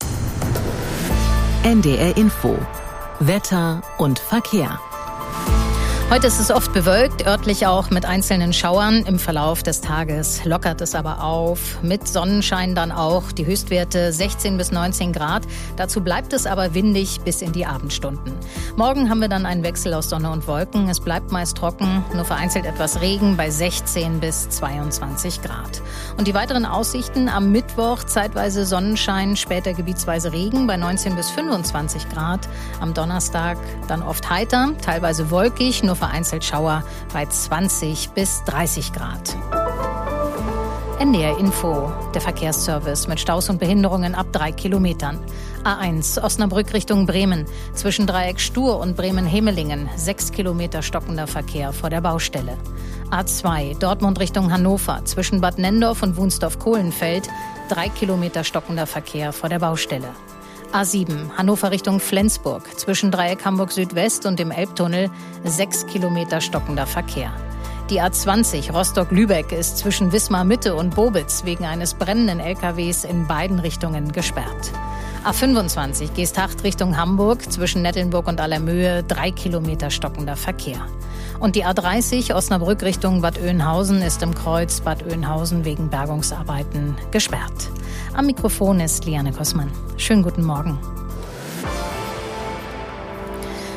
Speaker 22: NDR Info. Wetter und Verkehr.
Speaker 3: Heute ist es oft bewölkt, örtlich auch mit einzelnen Schauern. Im Verlauf des Tages lockert es aber auf, mit Sonnenschein dann auch. Die Höchstwerte 16 bis 19 Grad. Dazu bleibt es aber windig bis in die Abendstunden. Morgen haben wir dann einen Wechsel aus Sonne und Wolken. Es bleibt meist trocken, nur vereinzelt etwas Regen bei 16 bis 22 Grad. Und die weiteren Aussichten: am Mittwoch zeitweise Sonnenschein, später gebietsweise Regen bei 19 bis 25 Grad. Am Donnerstag dann oft heiter, teilweise wolkig, nur vereinzelt Schauer bei 20 bis 30 Grad. NDR Info, der Verkehrsservice mit Staus und Behinderungen ab 3 Kilometern. A1 Osnabrück Richtung Bremen. Zwischen Dreieck Stur und Bremen-Hemelingen 6 Kilometer stockender Verkehr vor der Baustelle. A2 Dortmund Richtung Hannover. Zwischen Bad Nendorf und Wunsdorf-Kohlenfeld 3 Kilometer stockender Verkehr vor der Baustelle. A7 Hannover Richtung Flensburg. Zwischen Dreieck Hamburg Südwest und dem Elbtunnel 6 Kilometer stockender Verkehr. Die A20 Rostock-Lübeck ist zwischen Wismar Mitte und Bobitz wegen eines brennenden LKWs in beiden Richtungen gesperrt. A25 Geesthacht Richtung Hamburg. Zwischen Nettelnburg und Allermöhe 3 Kilometer stockender Verkehr. Und die A30 Osnabrück Richtung Bad Oeynhausen ist im Kreuz Bad Oeynhausen wegen Bergungsarbeiten gesperrt. Am Mikrofon ist Liane Kossmann. Schönen guten Morgen.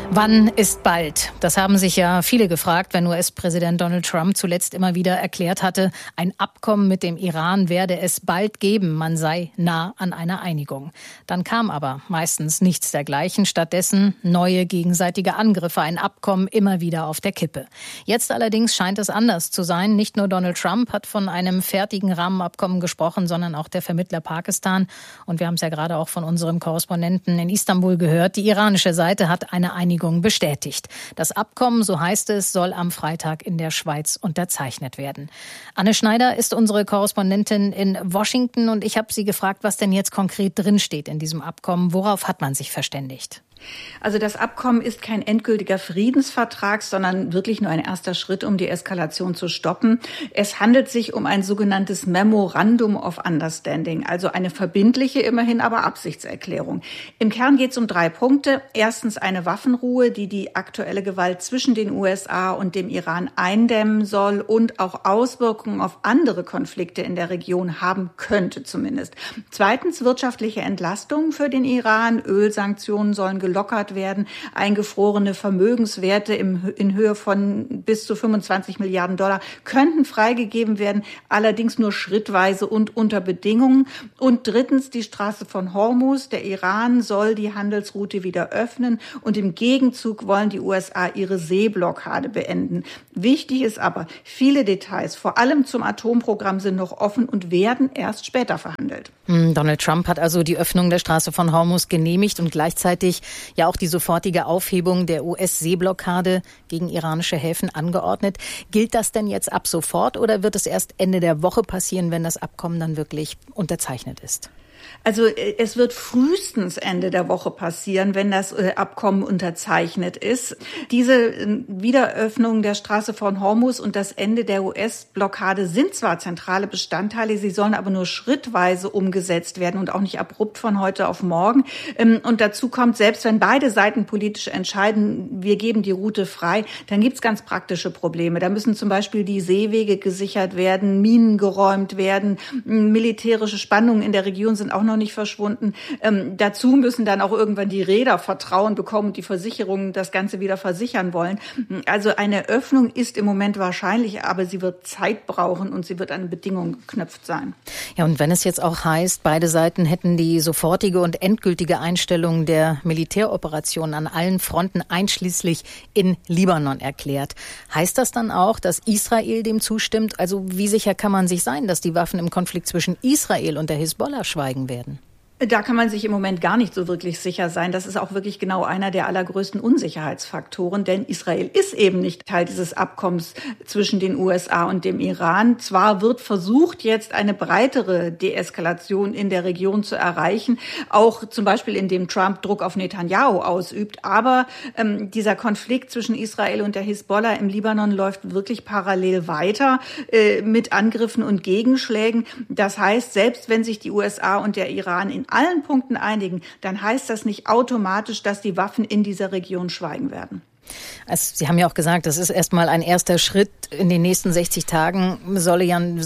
Speaker 3: Wann ist bald? Das haben sich ja viele gefragt, wenn US-Präsident Donald Trump zuletzt immer wieder erklärt hatte, ein Abkommen mit dem Iran werde es bald geben, man sei nah an einer Einigung. Dann kam aber meistens nichts dergleichen, stattdessen neue gegenseitige Angriffe, ein Abkommen immer wieder auf der Kippe. Jetzt allerdings scheint es anders zu sein. Nicht nur Donald Trump hat von einem fertigen Rahmenabkommen gesprochen, sondern auch der Vermittler Pakistan. Und wir haben es ja gerade auch von unserem Korrespondenten in Istanbul gehört, die iranische Seite hat eine Einigung bestätigt. Das Abkommen, so heißt es, soll am Freitag in der Schweiz unterzeichnet werden. Anne Schneider ist unsere Korrespondentin in Washington und ich habe sie gefragt, was denn jetzt konkret drinsteht in diesem Abkommen. Worauf hat man sich verständigt?
Speaker 18: Also das Abkommen ist kein endgültiger Friedensvertrag, sondern wirklich nur ein erster Schritt, um die Eskalation zu stoppen. Es handelt sich um ein sogenanntes Memorandum of Understanding, also eine verbindliche, immerhin aber Absichtserklärung. Im Kern geht es um 3 Punkte. Erstens eine Waffenruhe, die die aktuelle Gewalt zwischen den USA und dem Iran eindämmen soll und auch Auswirkungen auf andere Konflikte in der Region haben könnte zumindest. Zweitens wirtschaftliche Entlastung für den Iran. Ölsanktionen sollen gelockert werden. Eingefrorene Vermögenswerte in Höhe von bis zu 25 Milliarden Dollar könnten freigegeben werden, allerdings nur schrittweise und unter Bedingungen. Und drittens die Straße von Hormuz. Der Iran soll die Handelsroute wieder öffnen und im Gegenzug wollen die USA ihre Seeblockade beenden. Wichtig ist aber, viele Details, vor allem zum Atomprogramm, sind noch offen und werden erst später verhandelt.
Speaker 3: Donald Trump hat also die Öffnung der Straße von Hormuz genehmigt und gleichzeitig ja auch die sofortige Aufhebung der US-Seeblockade gegen iranische Häfen angeordnet. Gilt das denn jetzt ab sofort oder wird es erst Ende der Woche passieren, wenn das Abkommen dann wirklich unterzeichnet ist?
Speaker 18: Also es wird frühestens Ende der Woche passieren, wenn das Abkommen unterzeichnet ist. Diese Wiederöffnung der Straße von Hormuz und das Ende der US-Blockade sind zwar zentrale Bestandteile, sie sollen aber nur schrittweise umgesetzt werden und auch nicht abrupt von heute auf morgen. Und dazu kommt, selbst wenn beide Seiten politisch entscheiden, wir geben die Route frei, dann gibt's ganz praktische Probleme. Da müssen zum Beispiel die Seewege gesichert werden, Minen geräumt werden, militärische Spannungen in der Region sind auch noch nicht verschwunden. Dazu müssen dann auch irgendwann die Reeder Vertrauen bekommen und die Versicherungen das Ganze wieder versichern wollen. Also eine Öffnung ist im Moment wahrscheinlich, aber sie wird Zeit brauchen und sie wird an Bedingungen geknüpft sein.
Speaker 3: Ja, und wenn es jetzt auch heißt, beide Seiten hätten die sofortige und endgültige Einstellung der Militäroperationen an allen Fronten einschließlich in Libanon erklärt, heißt das dann auch, dass Israel dem zustimmt? Also wie sicher kann man sich sein, dass die Waffen im Konflikt zwischen Israel und der Hisbollah schweigen werden?
Speaker 18: Da kann man sich im Moment gar nicht so wirklich sicher sein. Das ist auch wirklich genau einer der allergrößten Unsicherheitsfaktoren, denn Israel ist eben nicht Teil dieses Abkommens zwischen den USA und dem Iran. Zwar wird versucht, jetzt eine breitere Deeskalation in der Region zu erreichen, auch zum Beispiel indem Trump Druck auf Netanyahu ausübt, aber dieser Konflikt zwischen Israel und der Hisbollah im Libanon läuft wirklich parallel weiter mit Angriffen und Gegenschlägen. Das heißt, selbst wenn sich die USA und der Iran in allen Punkten einigen, dann heißt das nicht automatisch, dass die Waffen in dieser Region schweigen werden.
Speaker 3: Also Sie haben ja auch gesagt, das ist erstmal ein erster Schritt. In den nächsten 60 Tagen soll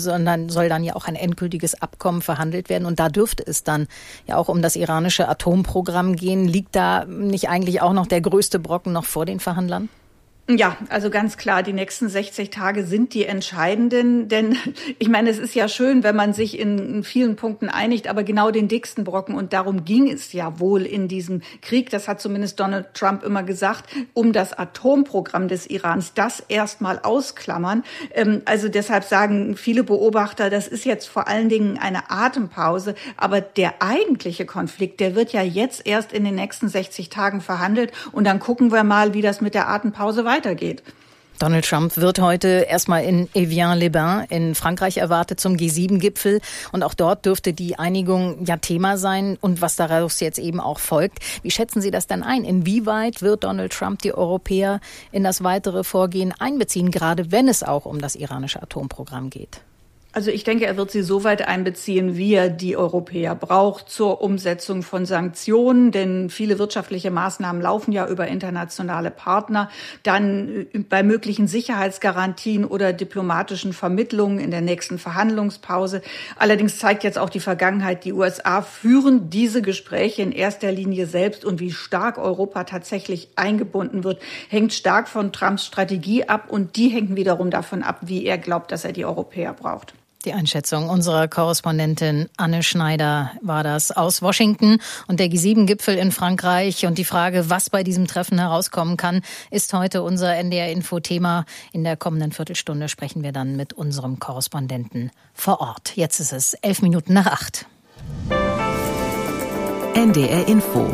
Speaker 3: dann ja auch ein endgültiges Abkommen verhandelt werden. Und da dürfte es dann ja auch um das iranische Atomprogramm gehen. Liegt da nicht eigentlich auch noch der größte Brocken noch vor den Verhandlern?
Speaker 18: Ja, also ganz klar, die nächsten 60 Tage sind die entscheidenden, denn ich meine, es ist ja schön, wenn man sich in vielen Punkten einigt, aber genau den dicksten Brocken, und darum ging es ja wohl in diesem Krieg, das hat zumindest Donald Trump immer gesagt, um das Atomprogramm des Irans, das erstmal ausklammern. Also deshalb sagen viele Beobachter, das ist jetzt vor allen Dingen eine Atempause, aber der eigentliche Konflikt, der wird ja jetzt erst in den nächsten 60 Tagen verhandelt und dann gucken wir mal, wie das mit der Atempause weitergeht.
Speaker 3: Donald Trump wird heute erstmal in Evian-les-Bains in Frankreich erwartet zum G7-Gipfel. Und auch dort dürfte die Einigung ja Thema sein und was daraus jetzt eben auch folgt. Wie schätzen Sie das denn ein? Inwieweit wird Donald Trump die Europäer in das weitere Vorgehen einbeziehen, gerade wenn es auch um das iranische Atomprogramm geht?
Speaker 18: Also ich denke, er wird sie so weit einbeziehen, wie er die Europäer braucht zur Umsetzung von Sanktionen, denn viele wirtschaftliche Maßnahmen laufen ja über internationale Partner. Dann bei möglichen Sicherheitsgarantien oder diplomatischen Vermittlungen in der nächsten Verhandlungspause. Allerdings zeigt jetzt auch die Vergangenheit, die USA führen diese Gespräche in erster Linie selbst, und wie stark Europa tatsächlich eingebunden wird, hängt stark von Trumps Strategie ab, und die hängt wiederum davon ab, wie er glaubt, dass er die Europäer braucht.
Speaker 3: Die Einschätzung unserer Korrespondentin Anne Schneider war das aus Washington. Und der G7-Gipfel in Frankreich und die Frage, was bei diesem Treffen herauskommen kann, ist heute unser NDR-Info-Thema. In der kommenden Viertelstunde sprechen wir dann mit unserem Korrespondenten vor Ort. Jetzt ist es 7:11.
Speaker 22: NDR-Info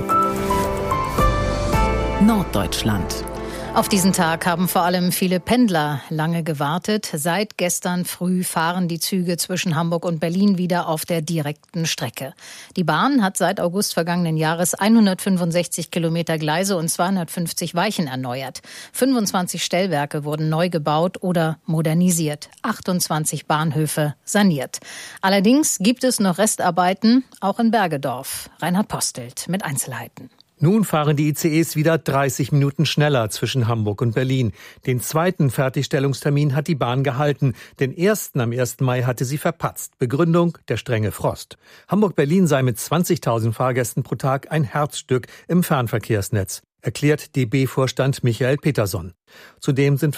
Speaker 22: Norddeutschland.
Speaker 3: Auf diesen Tag haben vor allem viele Pendler lange gewartet. Seit gestern früh fahren die Züge zwischen Hamburg und Berlin wieder auf der direkten Strecke. Die Bahn hat seit August vergangenen Jahres 165 Kilometer Gleise und 250 Weichen erneuert. 25 Stellwerke wurden neu gebaut oder modernisiert. 28 Bahnhöfe saniert. Allerdings gibt es noch Restarbeiten, auch in Bergedorf. Reinhard Postelt mit Einzelheiten.
Speaker 1: Nun fahren die ICEs wieder 30 Minuten schneller zwischen Hamburg und Berlin. Den zweiten Fertigstellungstermin hat die Bahn gehalten. Den ersten am 1. Mai hatte sie verpatzt. Begründung: der strenge Frost. Hamburg-Berlin sei mit 20.000 Fahrgästen pro Tag ein Herzstück im Fernverkehrsnetz, erklärt DB-Vorstand Michael Peterson. Zudem sind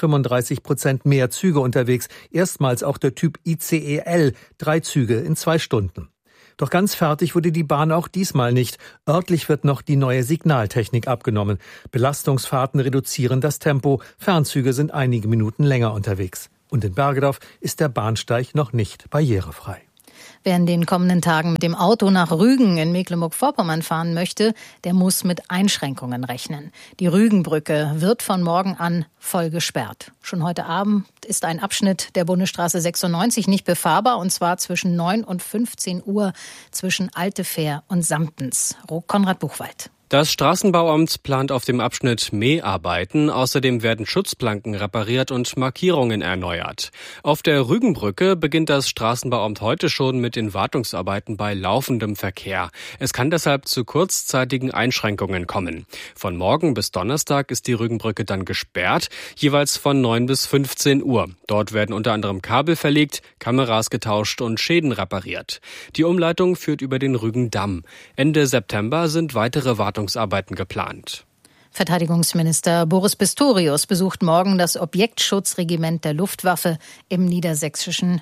Speaker 1: 35% mehr Züge unterwegs. Erstmals auch der Typ ICE L, 3 Züge in 2 Stunden. Doch ganz fertig wurde die Bahn auch diesmal nicht. Örtlich wird noch die neue Signaltechnik abgenommen. Belastungsfahrten reduzieren das Tempo. Fernzüge sind einige Minuten länger unterwegs. Und in Bergedorf ist der Bahnsteig noch nicht barrierefrei.
Speaker 3: Wer in den kommenden Tagen mit dem Auto nach Rügen in Mecklenburg-Vorpommern fahren möchte, der muss mit Einschränkungen rechnen. Die Rügenbrücke wird von morgen an voll gesperrt. Schon heute Abend ist ein Abschnitt der Bundesstraße 96 nicht befahrbar, und zwar zwischen 9 und 15 Uhr zwischen Altefähr und Samptens. Konrad Buchwald.
Speaker 4: Das Straßenbauamt plant auf dem Abschnitt Mäharbeiten. Außerdem werden Schutzplanken repariert und Markierungen erneuert. Auf der Rügenbrücke beginnt das Straßenbauamt heute schon mit den Wartungsarbeiten bei laufendem Verkehr. Es kann deshalb zu kurzzeitigen Einschränkungen kommen. Von morgen bis Donnerstag ist die Rügenbrücke dann gesperrt, jeweils von 9 bis 15 Uhr. Dort werden unter anderem Kabel verlegt, Kameras getauscht und Schäden repariert. Die Umleitung führt über den Rügendamm. Ende September sind weitere Wartungsarbeiten geplant.
Speaker 3: Verteidigungsminister Boris Pistorius besucht morgen das Objektschutzregiment der Luftwaffe im niedersächsischen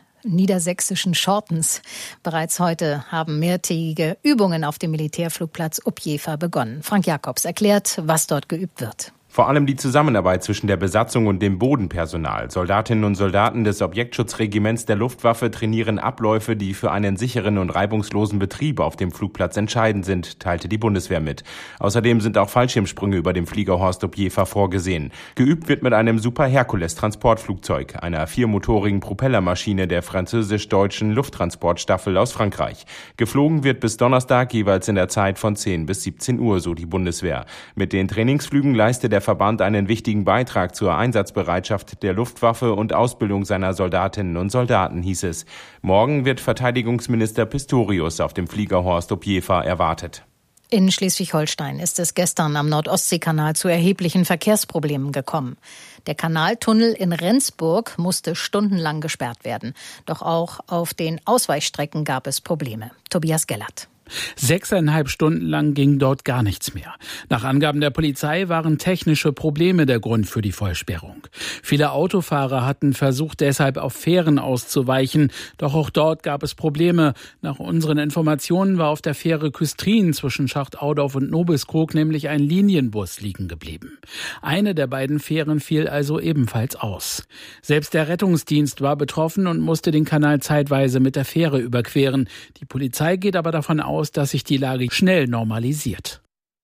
Speaker 3: Schortens. Bereits heute haben mehrtägige Übungen auf dem Militärflugplatz Upjefa begonnen. Frank Jakobs erklärt, was dort geübt wird.
Speaker 23: Vor allem die Zusammenarbeit zwischen der Besatzung und dem Bodenpersonal. Soldatinnen und Soldaten des Objektschutzregiments der Luftwaffe trainieren Abläufe, die für einen sicheren und reibungslosen Betrieb auf dem Flugplatz entscheidend sind, teilte die Bundeswehr mit. Außerdem sind auch Fallschirmsprünge über dem Flieger Horst Upjefa vorgesehen. Geübt wird mit einem Super Hercules Transportflugzeug, einer 4-motorigen Propellermaschine der französisch-deutschen Lufttransportstaffel aus Frankreich. Geflogen wird bis Donnerstag jeweils in der Zeit von 10 bis 17 Uhr, so die Bundeswehr. Mit den Trainingsflügen leistet der Verband einen wichtigen Beitrag zur Einsatzbereitschaft der Luftwaffe und Ausbildung seiner Soldatinnen und Soldaten, hieß es. Morgen wird Verteidigungsminister Pistorius auf dem Flieger Horst Upjefa erwartet.
Speaker 3: In Schleswig-Holstein ist es gestern am Nord-Ostsee-Kanal zu erheblichen Verkehrsproblemen gekommen. Der Kanaltunnel in Rendsburg musste stundenlang gesperrt werden. Doch auch auf den Ausweichstrecken gab es Probleme. Tobias Gellert.
Speaker 24: 6,5 Stunden lang ging dort gar nichts mehr. Nach Angaben der Polizei waren technische Probleme der Grund für die Vollsperrung. Viele Autofahrer hatten versucht, deshalb auf Fähren auszuweichen. Doch auch dort gab es Probleme. Nach unseren Informationen war auf der Fähre Küstrin zwischen Schacht-Audorf und Nobelskrog nämlich ein Linienbus liegen geblieben. Eine der beiden Fähren fiel also ebenfalls aus. Selbst der Rettungsdienst war betroffen und musste den Kanal zeitweise mit der Fähre überqueren. Die Polizei geht aber davon aus, dass sich die Lage schnell normalisiert.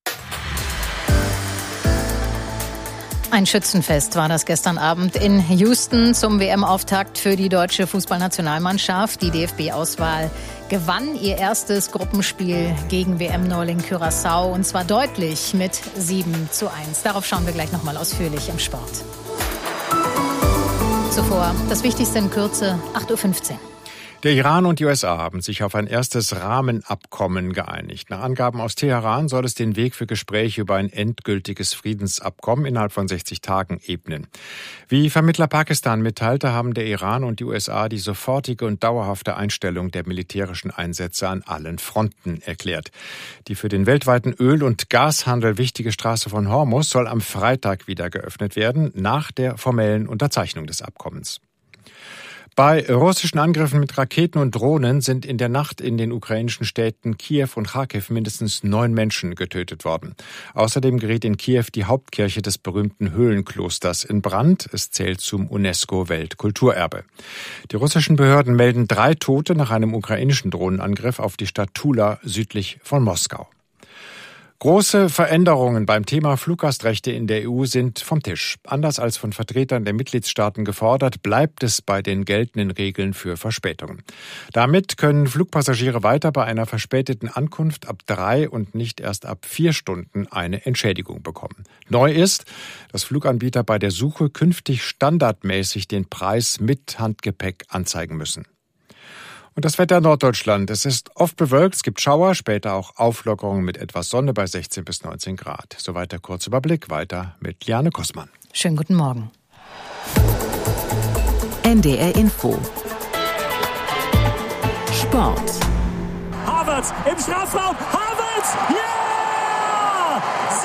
Speaker 3: Ein Schützenfest war das gestern Abend in Houston zum WM-Auftakt für die deutsche Fußballnationalmannschaft. Die DFB-Auswahl gewann ihr erstes Gruppenspiel gegen WM-Neuling Curaçao, und zwar deutlich mit 7:1. Darauf schauen wir gleich nochmal ausführlich im Sport. Zuvor das Wichtigste in Kürze, 8:15 Uhr.
Speaker 12: Der Iran und die USA haben sich auf ein erstes Rahmenabkommen geeinigt. Nach Angaben aus Teheran soll es den Weg für Gespräche über ein endgültiges Friedensabkommen innerhalb von 60 Tagen ebnen. Wie Vermittler Pakistan mitteilte, haben der Iran und die USA die sofortige und dauerhafte Einstellung der militärischen Einsätze an allen Fronten erklärt. Die für den weltweiten Öl- und Gashandel wichtige Straße von Hormuz soll am Freitag wieder geöffnet werden, nach der formellen Unterzeichnung des Abkommens. Bei russischen Angriffen mit Raketen und Drohnen sind in der Nacht in den ukrainischen Städten Kiew und Charkiw mindestens 9 Menschen getötet worden. Außerdem geriet in Kiew die Hauptkirche des berühmten Höhlenklosters in Brand. Es zählt zum UNESCO-Weltkulturerbe. Die russischen Behörden melden 3 Tote nach einem ukrainischen Drohnenangriff auf die Stadt Tula südlich von Moskau. Große Veränderungen beim Thema Fluggastrechte in der EU sind vom Tisch. Anders als von Vertretern der Mitgliedstaaten gefordert, bleibt es bei den geltenden Regeln für Verspätungen. Damit können Flugpassagiere weiter bei einer verspäteten Ankunft ab 3 und nicht erst ab 4 Stunden eine Entschädigung bekommen. Neu ist, dass Fluganbieter bei der Suche künftig standardmäßig den Preis mit Handgepäck anzeigen müssen. Und das Wetter in Norddeutschland. Es ist oft bewölkt, es gibt Schauer, später auch Auflockerungen mit etwas Sonne bei 16 bis 19 Grad. Soweit der Kurzüberblick. Weiter mit Liane Kussmann.
Speaker 3: Schönen guten Morgen.
Speaker 22: NDR Info. Sport.
Speaker 5: Havertz im Strafraum. Havertz! Ja!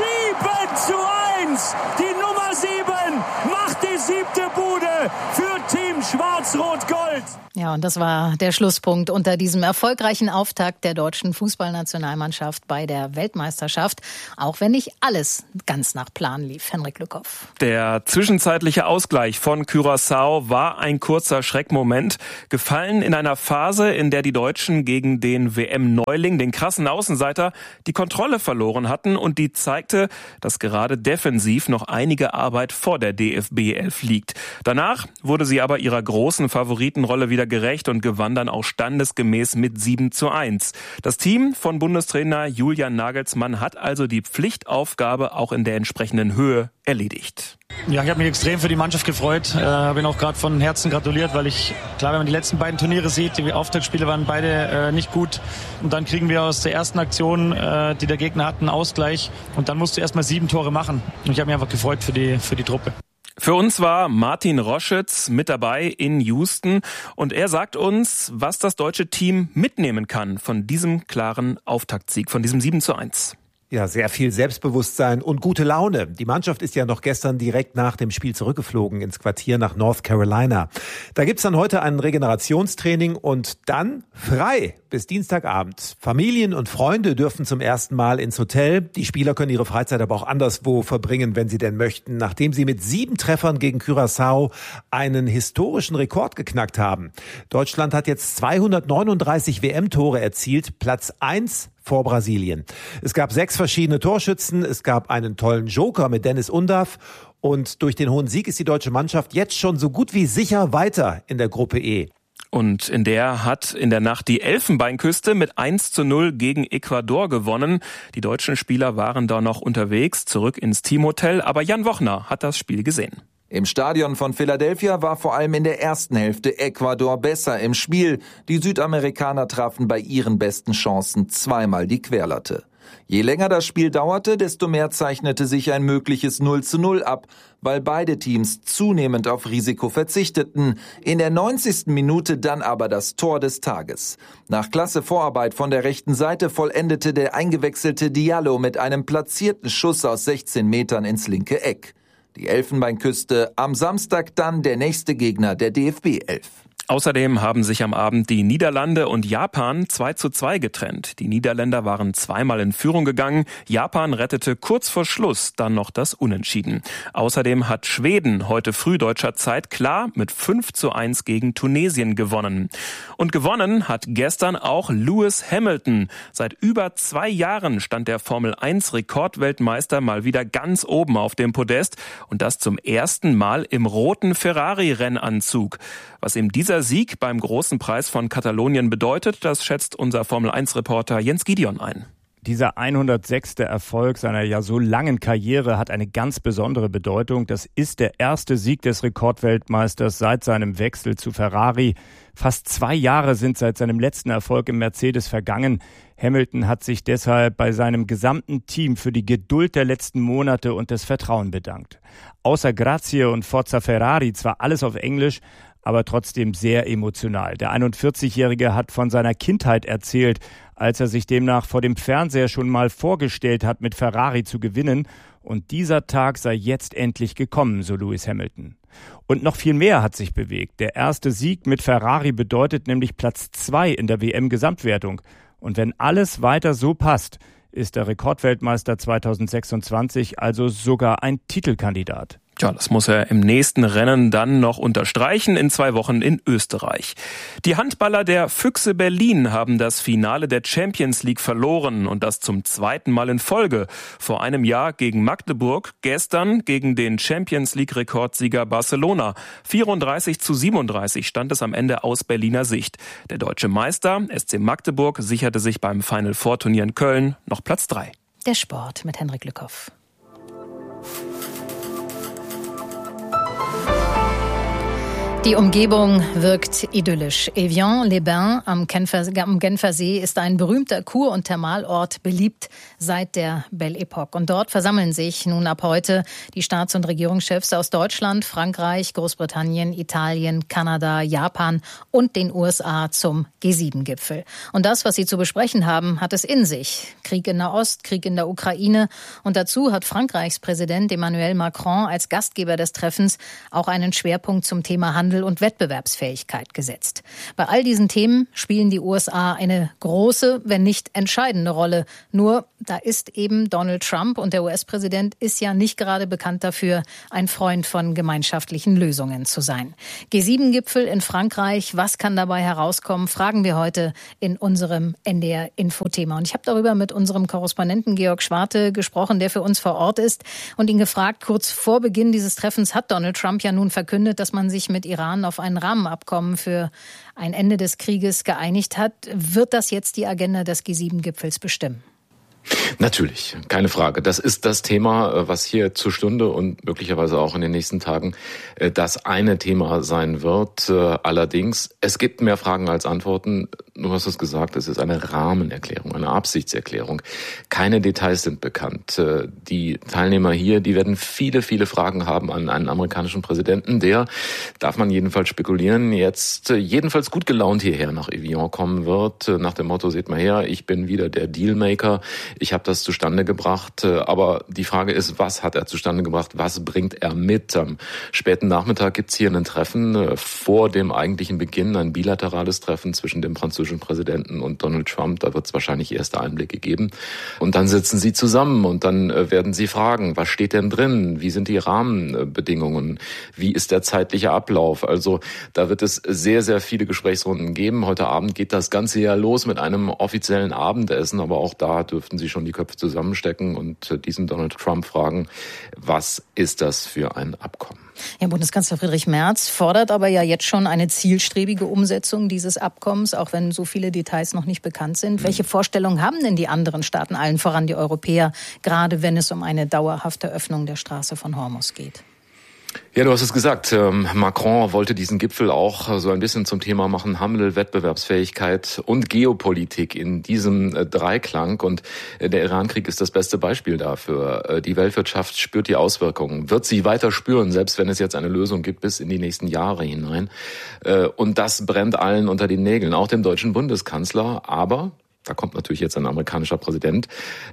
Speaker 5: 7:1. Die Nummer 7 macht die 7. Bude für Team Schwarz-Rot-Gold.
Speaker 3: Ja, und das war der Schlusspunkt unter diesem erfolgreichen Auftakt der deutschen Fußballnationalmannschaft bei der Weltmeisterschaft, auch wenn nicht alles ganz nach Plan lief. Henrik Lückhoff.
Speaker 6: Der zwischenzeitliche Ausgleich von Curaçao war ein kurzer Schreckmoment, gefallen in einer Phase, in der die Deutschen gegen den WM-Neuling, den krassen Außenseiter, die Kontrolle verloren hatten und die zeigte, dass gerade defensiv noch einige Arbeit vor der DFB 11 liegt. Danach wurde sie aber ihrer großen Favoritenrolle wieder gerecht und gewann dann auch standesgemäß mit 7:1. Das Team von Bundestrainer Julian Nagelsmann hat also die Pflichtaufgabe auch in der entsprechenden Höhe erledigt.
Speaker 7: Ja, ich habe mich extrem für die Mannschaft gefreut. Habe ihnen auch gerade von Herzen gratuliert, weil klar, wenn man die letzten beiden Turniere sieht, die Auftaktspiele waren beide nicht gut. Und dann kriegen wir aus der ersten Aktion, die der Gegner hat, einen Ausgleich. Und dann musst du erstmal 7 Tore machen. Und ich habe mich einfach gefreut für die Truppe.
Speaker 6: Für uns war Martin Roschitz mit dabei in Houston und er sagt uns, was das deutsche Team mitnehmen kann von diesem klaren Auftaktsieg, von diesem 7:1.
Speaker 8: Ja, sehr viel Selbstbewusstsein und gute Laune. Die Mannschaft ist ja noch gestern direkt nach dem Spiel zurückgeflogen ins Quartier nach North Carolina. Da gibt's dann heute ein Regenerationstraining und dann frei bis Dienstagabend. Familien und Freunde dürfen zum ersten Mal ins Hotel. Die Spieler können ihre Freizeit aber auch anderswo verbringen, wenn sie denn möchten, nachdem sie mit 7 Treffern gegen Curaçao einen historischen Rekord geknackt haben. Deutschland hat jetzt 239 WM-Tore erzielt, Platz 1 vor Brasilien. Es gab 6 verschiedene Torschützen, es gab einen tollen Joker mit Dennis Undav und durch den hohen Sieg ist die deutsche Mannschaft jetzt schon so gut wie sicher weiter in der Gruppe E.
Speaker 6: Und in der hat in der Nacht die Elfenbeinküste mit 1:0 gegen Ecuador gewonnen. Die deutschen Spieler waren da noch unterwegs, zurück ins Teamhotel, aber Jan Wochner hat das Spiel gesehen.
Speaker 25: Im Stadion von Philadelphia war vor allem in der ersten Hälfte Ecuador besser im Spiel. Die Südamerikaner trafen bei ihren besten Chancen zweimal die Querlatte. Je länger das Spiel dauerte, desto mehr zeichnete sich ein mögliches 0:0 ab, weil beide Teams zunehmend auf Risiko verzichteten. In der 90. Minute dann aber das Tor des Tages. Nach klasse Vorarbeit von der rechten Seite vollendete der eingewechselte Diallo mit einem platzierten Schuss aus 16 Metern ins linke Eck. Die Elfenbeinküste, am Samstag dann der nächste Gegner der DFB 11.
Speaker 6: Außerdem haben sich am Abend die Niederlande und Japan 2:2 getrennt. Die Niederländer waren zweimal in Führung gegangen. Japan rettete kurz vor Schluss dann noch das Unentschieden. Außerdem hat Schweden heute früh deutscher Zeit klar mit 5:1 gegen Tunesien gewonnen. Und gewonnen hat gestern auch Lewis Hamilton. Seit über 2 Jahren stand der Formel-1-Rekordweltmeister mal wieder ganz oben auf dem Podest. Und das zum ersten Mal im roten Ferrari-Rennanzug. Was ihm dieser Sieg beim großen Preis von Katalonien bedeutet, das schätzt unser Formel-1-Reporter Jens Gideon ein.
Speaker 9: Dieser 106. Erfolg seiner ja so langen Karriere hat eine ganz besondere Bedeutung. Das ist der erste Sieg des Rekordweltmeisters seit seinem Wechsel zu Ferrari. Fast 2 Jahre sind seit seinem letzten Erfolg im Mercedes vergangen. Hamilton hat sich deshalb bei seinem gesamten Team für die Geduld der letzten Monate und das Vertrauen bedankt. Außer Grazie und Forza Ferrari zwar alles auf Englisch, aber trotzdem sehr emotional. Der 41-Jährige hat von seiner Kindheit erzählt, als er sich demnach vor dem Fernseher schon mal vorgestellt hat, mit Ferrari zu gewinnen. Und dieser Tag sei jetzt endlich gekommen, so Lewis Hamilton. Und noch viel mehr hat sich bewegt. Der erste Sieg mit Ferrari bedeutet nämlich Platz 2 in der WM-Gesamtwertung. Und wenn alles weiter so passt, ist der Rekordweltmeister 2026 also sogar ein Titelkandidat.
Speaker 6: Tja, das muss er im nächsten Rennen dann noch unterstreichen, in 2 Wochen in Österreich. Die Handballer der Füchse Berlin haben das Finale der Champions League verloren und das zum 2. Mal in Folge. Vor einem Jahr gegen Magdeburg, gestern gegen den Champions League Rekordsieger Barcelona. 34:37 stand es am Ende aus Berliner Sicht. Der deutsche Meister, SC Magdeburg, sicherte sich beim Final Four Turnier in Köln noch Platz 3.
Speaker 3: Der Sport mit Henrik Lückhoff. Die Umgebung wirkt idyllisch. Evian-les-Bains am Genfersee ist ein berühmter Kur- und Thermalort, beliebt seit der Belle Epoque. Und dort versammeln sich nun ab heute die Staats- und Regierungschefs aus Deutschland, Frankreich, Großbritannien, Italien, Kanada, Japan und den USA zum G7-Gipfel. Und das, was sie zu besprechen haben, hat es in sich. Krieg in Nahost, Krieg in der Ukraine. Und dazu hat Frankreichs Präsident Emmanuel Macron als Gastgeber des Treffens auch einen Schwerpunkt zum Thema Handel und Wettbewerbsfähigkeit gesetzt. Bei all diesen Themen spielen die USA eine große, wenn nicht entscheidende Rolle. Nur, da ist eben Donald Trump und der US-Präsident ist ja nicht gerade bekannt dafür, ein Freund von gemeinschaftlichen Lösungen zu sein. G7-Gipfel in Frankreich, was kann dabei herauskommen, fragen wir heute in unserem NDR-Info-Thema. Und ich habe darüber mit unserem Korrespondenten Georg Schwarte gesprochen, der für uns vor Ort ist, und ihn gefragt, kurz vor Beginn dieses Treffens hat Donald Trump ja nun verkündet, dass man sich mit Iran auf ein Rahmenabkommen für ein Ende des Krieges geeinigt hat. Wird das jetzt die Agenda des G7-Gipfels bestimmen?
Speaker 2: Natürlich, keine Frage. Das ist das Thema, was hier zur Stunde und möglicherweise auch in den nächsten Tagen das eine Thema sein wird. Allerdings, es gibt mehr Fragen als Antworten. Du hast es gesagt, es ist eine Rahmenerklärung, eine Absichtserklärung. Keine Details sind bekannt. Die Teilnehmer hier, die werden viele, viele Fragen haben an einen amerikanischen Präsidenten, der, darf man jedenfalls spekulieren, jetzt jedenfalls gut gelaunt hierher nach Evian kommen wird. Nach dem Motto, seht mal her, ich bin wieder der Dealmaker. Ich habe das zustande gebracht, aber die Frage ist, was hat er zustande gebracht, was bringt er mit? Am späten Nachmittag gibt's hier ein Treffen vor dem eigentlichen Beginn, ein bilaterales Treffen zwischen dem französischen Präsidenten und Donald Trump. Da wird's wahrscheinlich erste Einblicke geben. Und dann sitzen sie zusammen und dann werden sie fragen, was steht denn drin? Wie sind die Rahmenbedingungen? Wie ist der zeitliche Ablauf? Also da wird es sehr, sehr viele Gesprächsrunden geben. Heute Abend geht das Ganze ja los mit einem offiziellen Abendessen, aber auch da dürften sie schon die Köpfe zusammenstecken und diesen Donald Trump fragen, was ist das für ein Abkommen?
Speaker 3: Ja, Bundeskanzler Friedrich Merz fordert aber ja jetzt schon eine zielstrebige Umsetzung dieses Abkommens, auch wenn so viele Details noch nicht bekannt sind. Welche Vorstellungen haben denn die anderen Staaten, allen voran die Europäer, gerade wenn es um eine dauerhafte Öffnung der Straße von Hormuz geht?
Speaker 2: Ja, du hast es gesagt. Macron wollte diesen Gipfel auch so ein bisschen zum Thema machen, Handel, Wettbewerbsfähigkeit und Geopolitik in diesem Dreiklang. Und der Iran-Krieg ist das beste Beispiel dafür. Die Weltwirtschaft spürt die Auswirkungen, wird sie weiter spüren, selbst wenn es jetzt eine Lösung gibt bis in die nächsten Jahre hinein. Und das brennt allen unter den Nägeln, auch dem deutschen Bundeskanzler. Aber da kommt natürlich jetzt ein amerikanischer Präsident,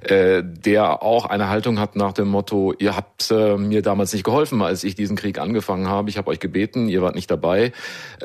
Speaker 2: der auch eine Haltung hat nach dem Motto, ihr habt mir damals nicht geholfen, als ich diesen Krieg angefangen habe. Ich habe euch gebeten, ihr wart nicht dabei.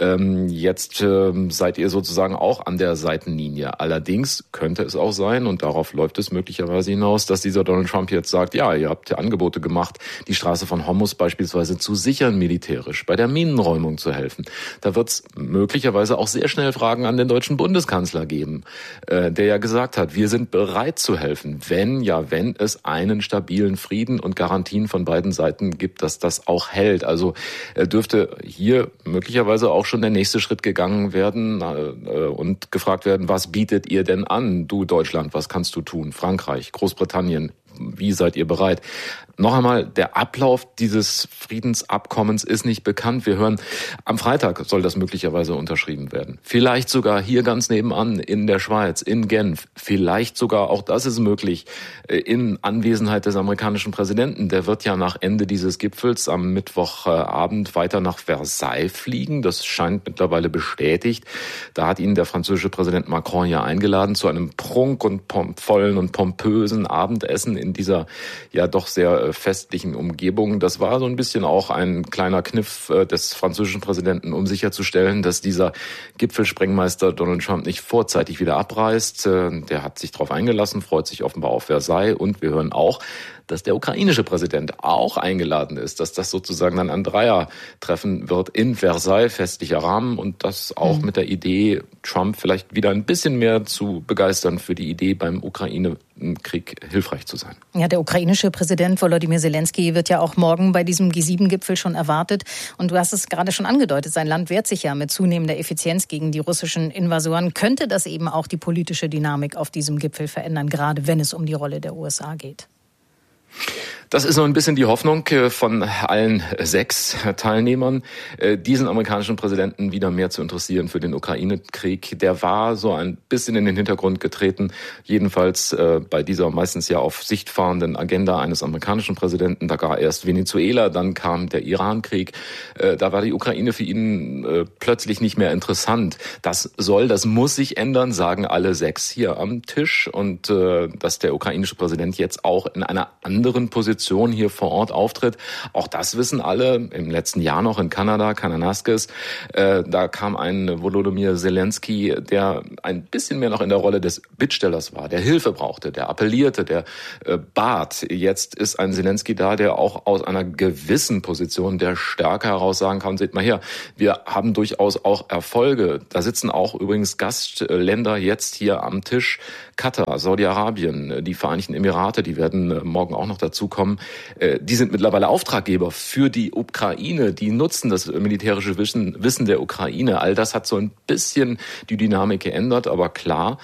Speaker 2: Jetzt seid ihr sozusagen auch an der Seitenlinie. Allerdings könnte es auch sein, und darauf läuft es möglicherweise hinaus, dass dieser Donald Trump jetzt sagt, ja, ihr habt ja Angebote gemacht, die Straße von Hormuz beispielsweise zu sichern militärisch, bei der Minenräumung zu helfen. Da wird es möglicherweise auch sehr schnell Fragen an den deutschen Bundeskanzler geben, der ja gesagt hat, wir sind bereit zu helfen, wenn es einen stabilen Frieden und Garantien von beiden Seiten gibt, dass das auch hält. Also dürfte hier möglicherweise auch schon der nächste Schritt gegangen werden und gefragt werden, was bietet ihr denn an? Du Deutschland, was kannst du tun? Frankreich, Großbritannien, wie seid ihr bereit? Noch einmal, der Ablauf dieses Friedensabkommens ist nicht bekannt. Wir hören, am Freitag soll das möglicherweise unterschrieben werden. Vielleicht sogar hier ganz nebenan in der Schweiz, in Genf. Vielleicht sogar, auch das ist möglich, in Anwesenheit des amerikanischen Präsidenten. Der wird ja nach Ende dieses Gipfels am Mittwochabend weiter nach Versailles fliegen. Das scheint mittlerweile bestätigt. Da hat ihn der französische Präsident Macron ja eingeladen zu einem prunk- und vollen und pompösen Abendessen in dieser ja doch sehr festlichen Umgebung. Das war so ein bisschen auch ein kleiner Kniff des französischen Präsidenten, um sicherzustellen, dass dieser Gipfelsprengmeister Donald Trump nicht vorzeitig wieder abreist. Der hat sich darauf eingelassen, freut sich offenbar auf Versailles, und wir hören auch, dass der ukrainische Präsident auch eingeladen ist, dass das sozusagen dann ein Dreiertreffen wird in Versailles, festlicher Rahmen, und das auch mit der Idee, Trump vielleicht wieder ein bisschen mehr zu begeistern für die Idee, beim Ukraine-Krieg hilfreich zu sein.
Speaker 3: Ja, der ukrainische Präsident Volodymyr Zelensky wird ja auch morgen bei diesem G7-Gipfel schon erwartet. Und du hast es gerade schon angedeutet, sein Land wehrt sich ja mit zunehmender Effizienz gegen die russischen Invasoren. Könnte das eben auch die politische Dynamik auf diesem Gipfel verändern, gerade wenn es um die Rolle der USA geht?
Speaker 2: Das ist so ein bisschen die Hoffnung von allen 6 Teilnehmern, diesen amerikanischen Präsidenten wieder mehr zu interessieren für den Ukraine-Krieg. Der war so ein bisschen in den Hintergrund getreten, jedenfalls bei dieser meistens ja auf Sicht fahrenden Agenda eines amerikanischen Präsidenten. Da war erst Venezuela, dann kam der Iran-Krieg. Da war die Ukraine für ihn plötzlich nicht mehr interessant. Das muss sich ändern, sagen alle 6 hier am Tisch. Und dass der ukrainische Präsident jetzt auch in einer anderen Position hier vor Ort auftritt. Auch das wissen alle. Im letzten Jahr noch in Kanada, Kananaskis, da kam ein Volodymyr Zelensky, der ein bisschen mehr noch in der Rolle des Bittstellers war, der Hilfe brauchte, der appellierte, der bat. Jetzt ist ein Zelensky da, der auch aus einer gewissen Position der Stärke heraus sagen kann, seht mal her, wir haben durchaus auch Erfolge. Da sitzen auch übrigens Gastländer jetzt hier am Tisch. Katar, Saudi-Arabien, die Vereinigten Emirate, die werden morgen auch noch dazukommen. Die sind mittlerweile Auftraggeber für die Ukraine. Die nutzen das militärische Wissen der Ukraine. All das hat so ein bisschen die Dynamik geändert. Aber klar,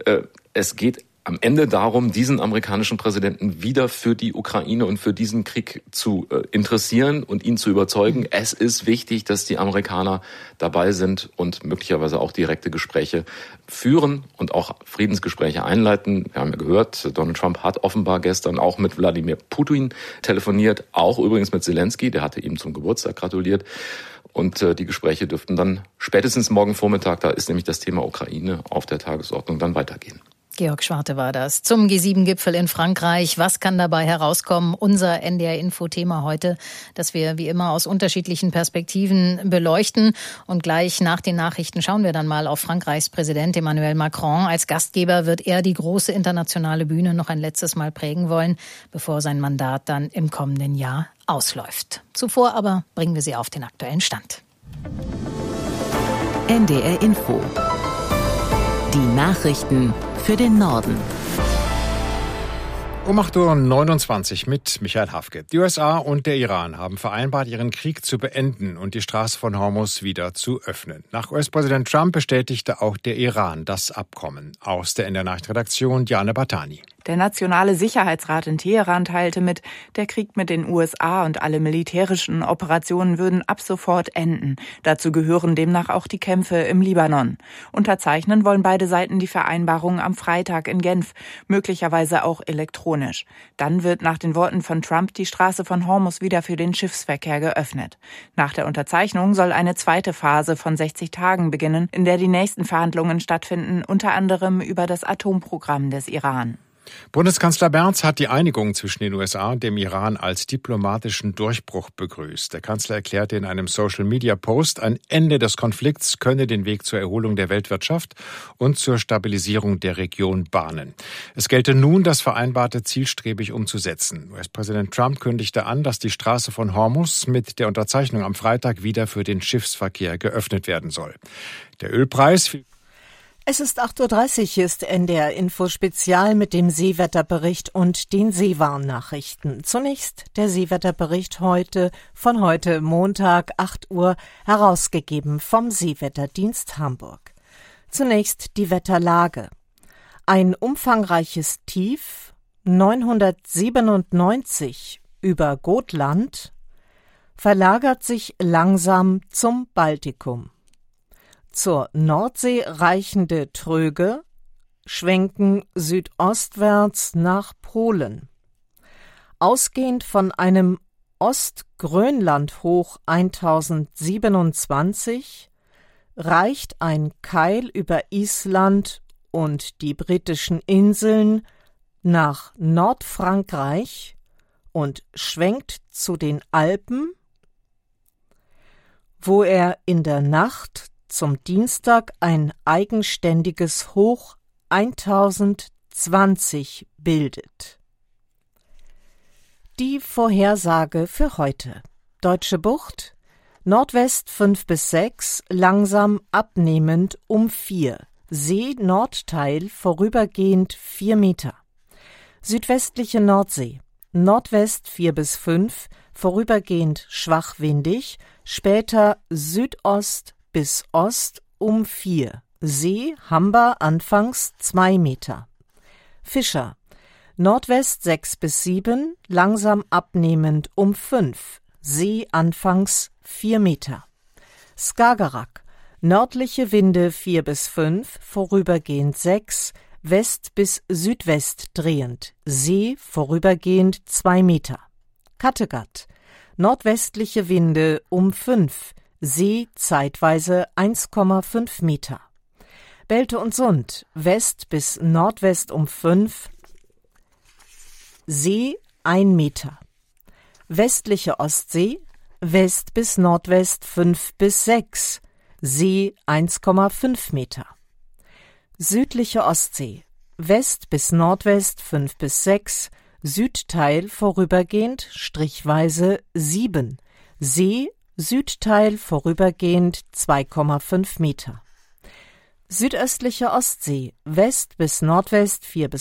Speaker 2: es geht am Ende darum, diesen amerikanischen Präsidenten wieder für die Ukraine und für diesen Krieg zu interessieren und ihn zu überzeugen. Es ist wichtig, dass die Amerikaner dabei sind und möglicherweise auch direkte Gespräche führen und auch Friedensgespräche einleiten. Wir haben ja gehört, Donald Trump hat offenbar gestern auch mit Wladimir Putin telefoniert, auch übrigens mit Zelensky, der hatte ihm zum Geburtstag gratuliert. Und die Gespräche dürften dann spätestens morgen Vormittag, da ist nämlich das Thema Ukraine auf der Tagesordnung, dann weitergehen.
Speaker 3: Georg Schwarte war das zum G7-Gipfel in Frankreich. Was kann dabei herauskommen? Unser NDR-Info-Thema heute, das wir wie immer aus unterschiedlichen Perspektiven beleuchten. Und gleich nach den Nachrichten schauen wir dann mal auf Frankreichs Präsident Emmanuel Macron. Als Gastgeber wird er die große internationale Bühne noch ein letztes Mal prägen wollen, bevor sein Mandat dann im kommenden Jahr ausläuft. Zuvor aber bringen wir Sie auf den aktuellen Stand.
Speaker 22: NDR-Info. Die Nachrichten für den Norden.
Speaker 12: Um 8:29 Uhr mit Michael Hafke. Die USA und der Iran haben vereinbart, ihren Krieg zu beenden und die Straße von Hormuz wieder zu öffnen. Nach US-Präsident Trump bestätigte auch der Iran das Abkommen. Aus der NDR-Nachrichtenredaktion Diane Bartani.
Speaker 10: Der Nationale Sicherheitsrat in Teheran teilte mit, der Krieg mit den USA und alle militärischen Operationen würden ab sofort enden. Dazu gehören demnach auch die Kämpfe im Libanon. Unterzeichnen wollen beide Seiten die Vereinbarung am Freitag in Genf, möglicherweise auch elektronisch. Dann wird nach den Worten von Trump die Straße von Hormuz wieder für den Schiffsverkehr geöffnet. Nach der Unterzeichnung soll eine zweite Phase von 60 Tagen beginnen, in der die nächsten Verhandlungen stattfinden, unter anderem über das Atomprogramm des Iran.
Speaker 12: Bundeskanzler Merz hat die Einigung zwischen den USA und dem Iran als diplomatischen Durchbruch begrüßt. Der Kanzler erklärte in einem Social-Media-Post, ein Ende des Konflikts könne den Weg zur Erholung der Weltwirtschaft und zur Stabilisierung der Region bahnen. Es gelte nun, das Vereinbarte zielstrebig umzusetzen. US-Präsident Trump kündigte an, dass die Straße von Hormuz mit der Unterzeichnung am Freitag wieder für den Schiffsverkehr geöffnet werden soll. Der Ölpreis
Speaker 11: Es ist 8.30 Uhr, hier ist NDR Info Spezial mit dem Seewetterbericht und den Seewarnnachrichten. Zunächst der Seewetterbericht von heute Montag, 8 Uhr, herausgegeben vom Seewetterdienst Hamburg. Zunächst die Wetterlage. Ein umfangreiches Tief, 997 über Gotland, verlagert sich langsam zum Baltikum. Zur Nordsee reichende Tröge schwenken südostwärts nach Polen. Ausgehend von einem Ostgrönlandhoch 1027 reicht ein Keil über Island und die britischen Inseln nach Nordfrankreich und schwenkt zu den Alpen, wo er in der Nacht zum Dienstag ein eigenständiges Hoch 1020 bildet. Die Vorhersage für heute. Deutsche Bucht, Nordwest 5 bis 6, langsam abnehmend um 4. See-Nordteil vorübergehend 4 Meter. Südwestliche Nordsee, Nordwest 4 bis 5, vorübergehend schwach windig, später Südost bis Ost um 4. See Hamba anfangs 2 Meter. Fischer, Nordwest 6 bis 7, langsam abnehmend um 5. See anfangs 4 Meter. Skagerrak, nördliche Winde 4 bis 5, vorübergehend 6, West bis Südwest drehend. See vorübergehend 2 Meter. Kattegat, nordwestliche Winde um 5, See zeitweise 1,5 Meter. Belte und Sund, West bis Nordwest um 5, See 1 Meter. Westliche Ostsee, West bis Nordwest 5 bis 6, See 1,5 Meter. Südliche Ostsee, West bis Nordwest 5 bis 6, Südteil vorübergehend strichweise 7, See Südteil vorübergehend 2,5 Meter. Südöstliche Ostsee, West bis Nordwest 4 bis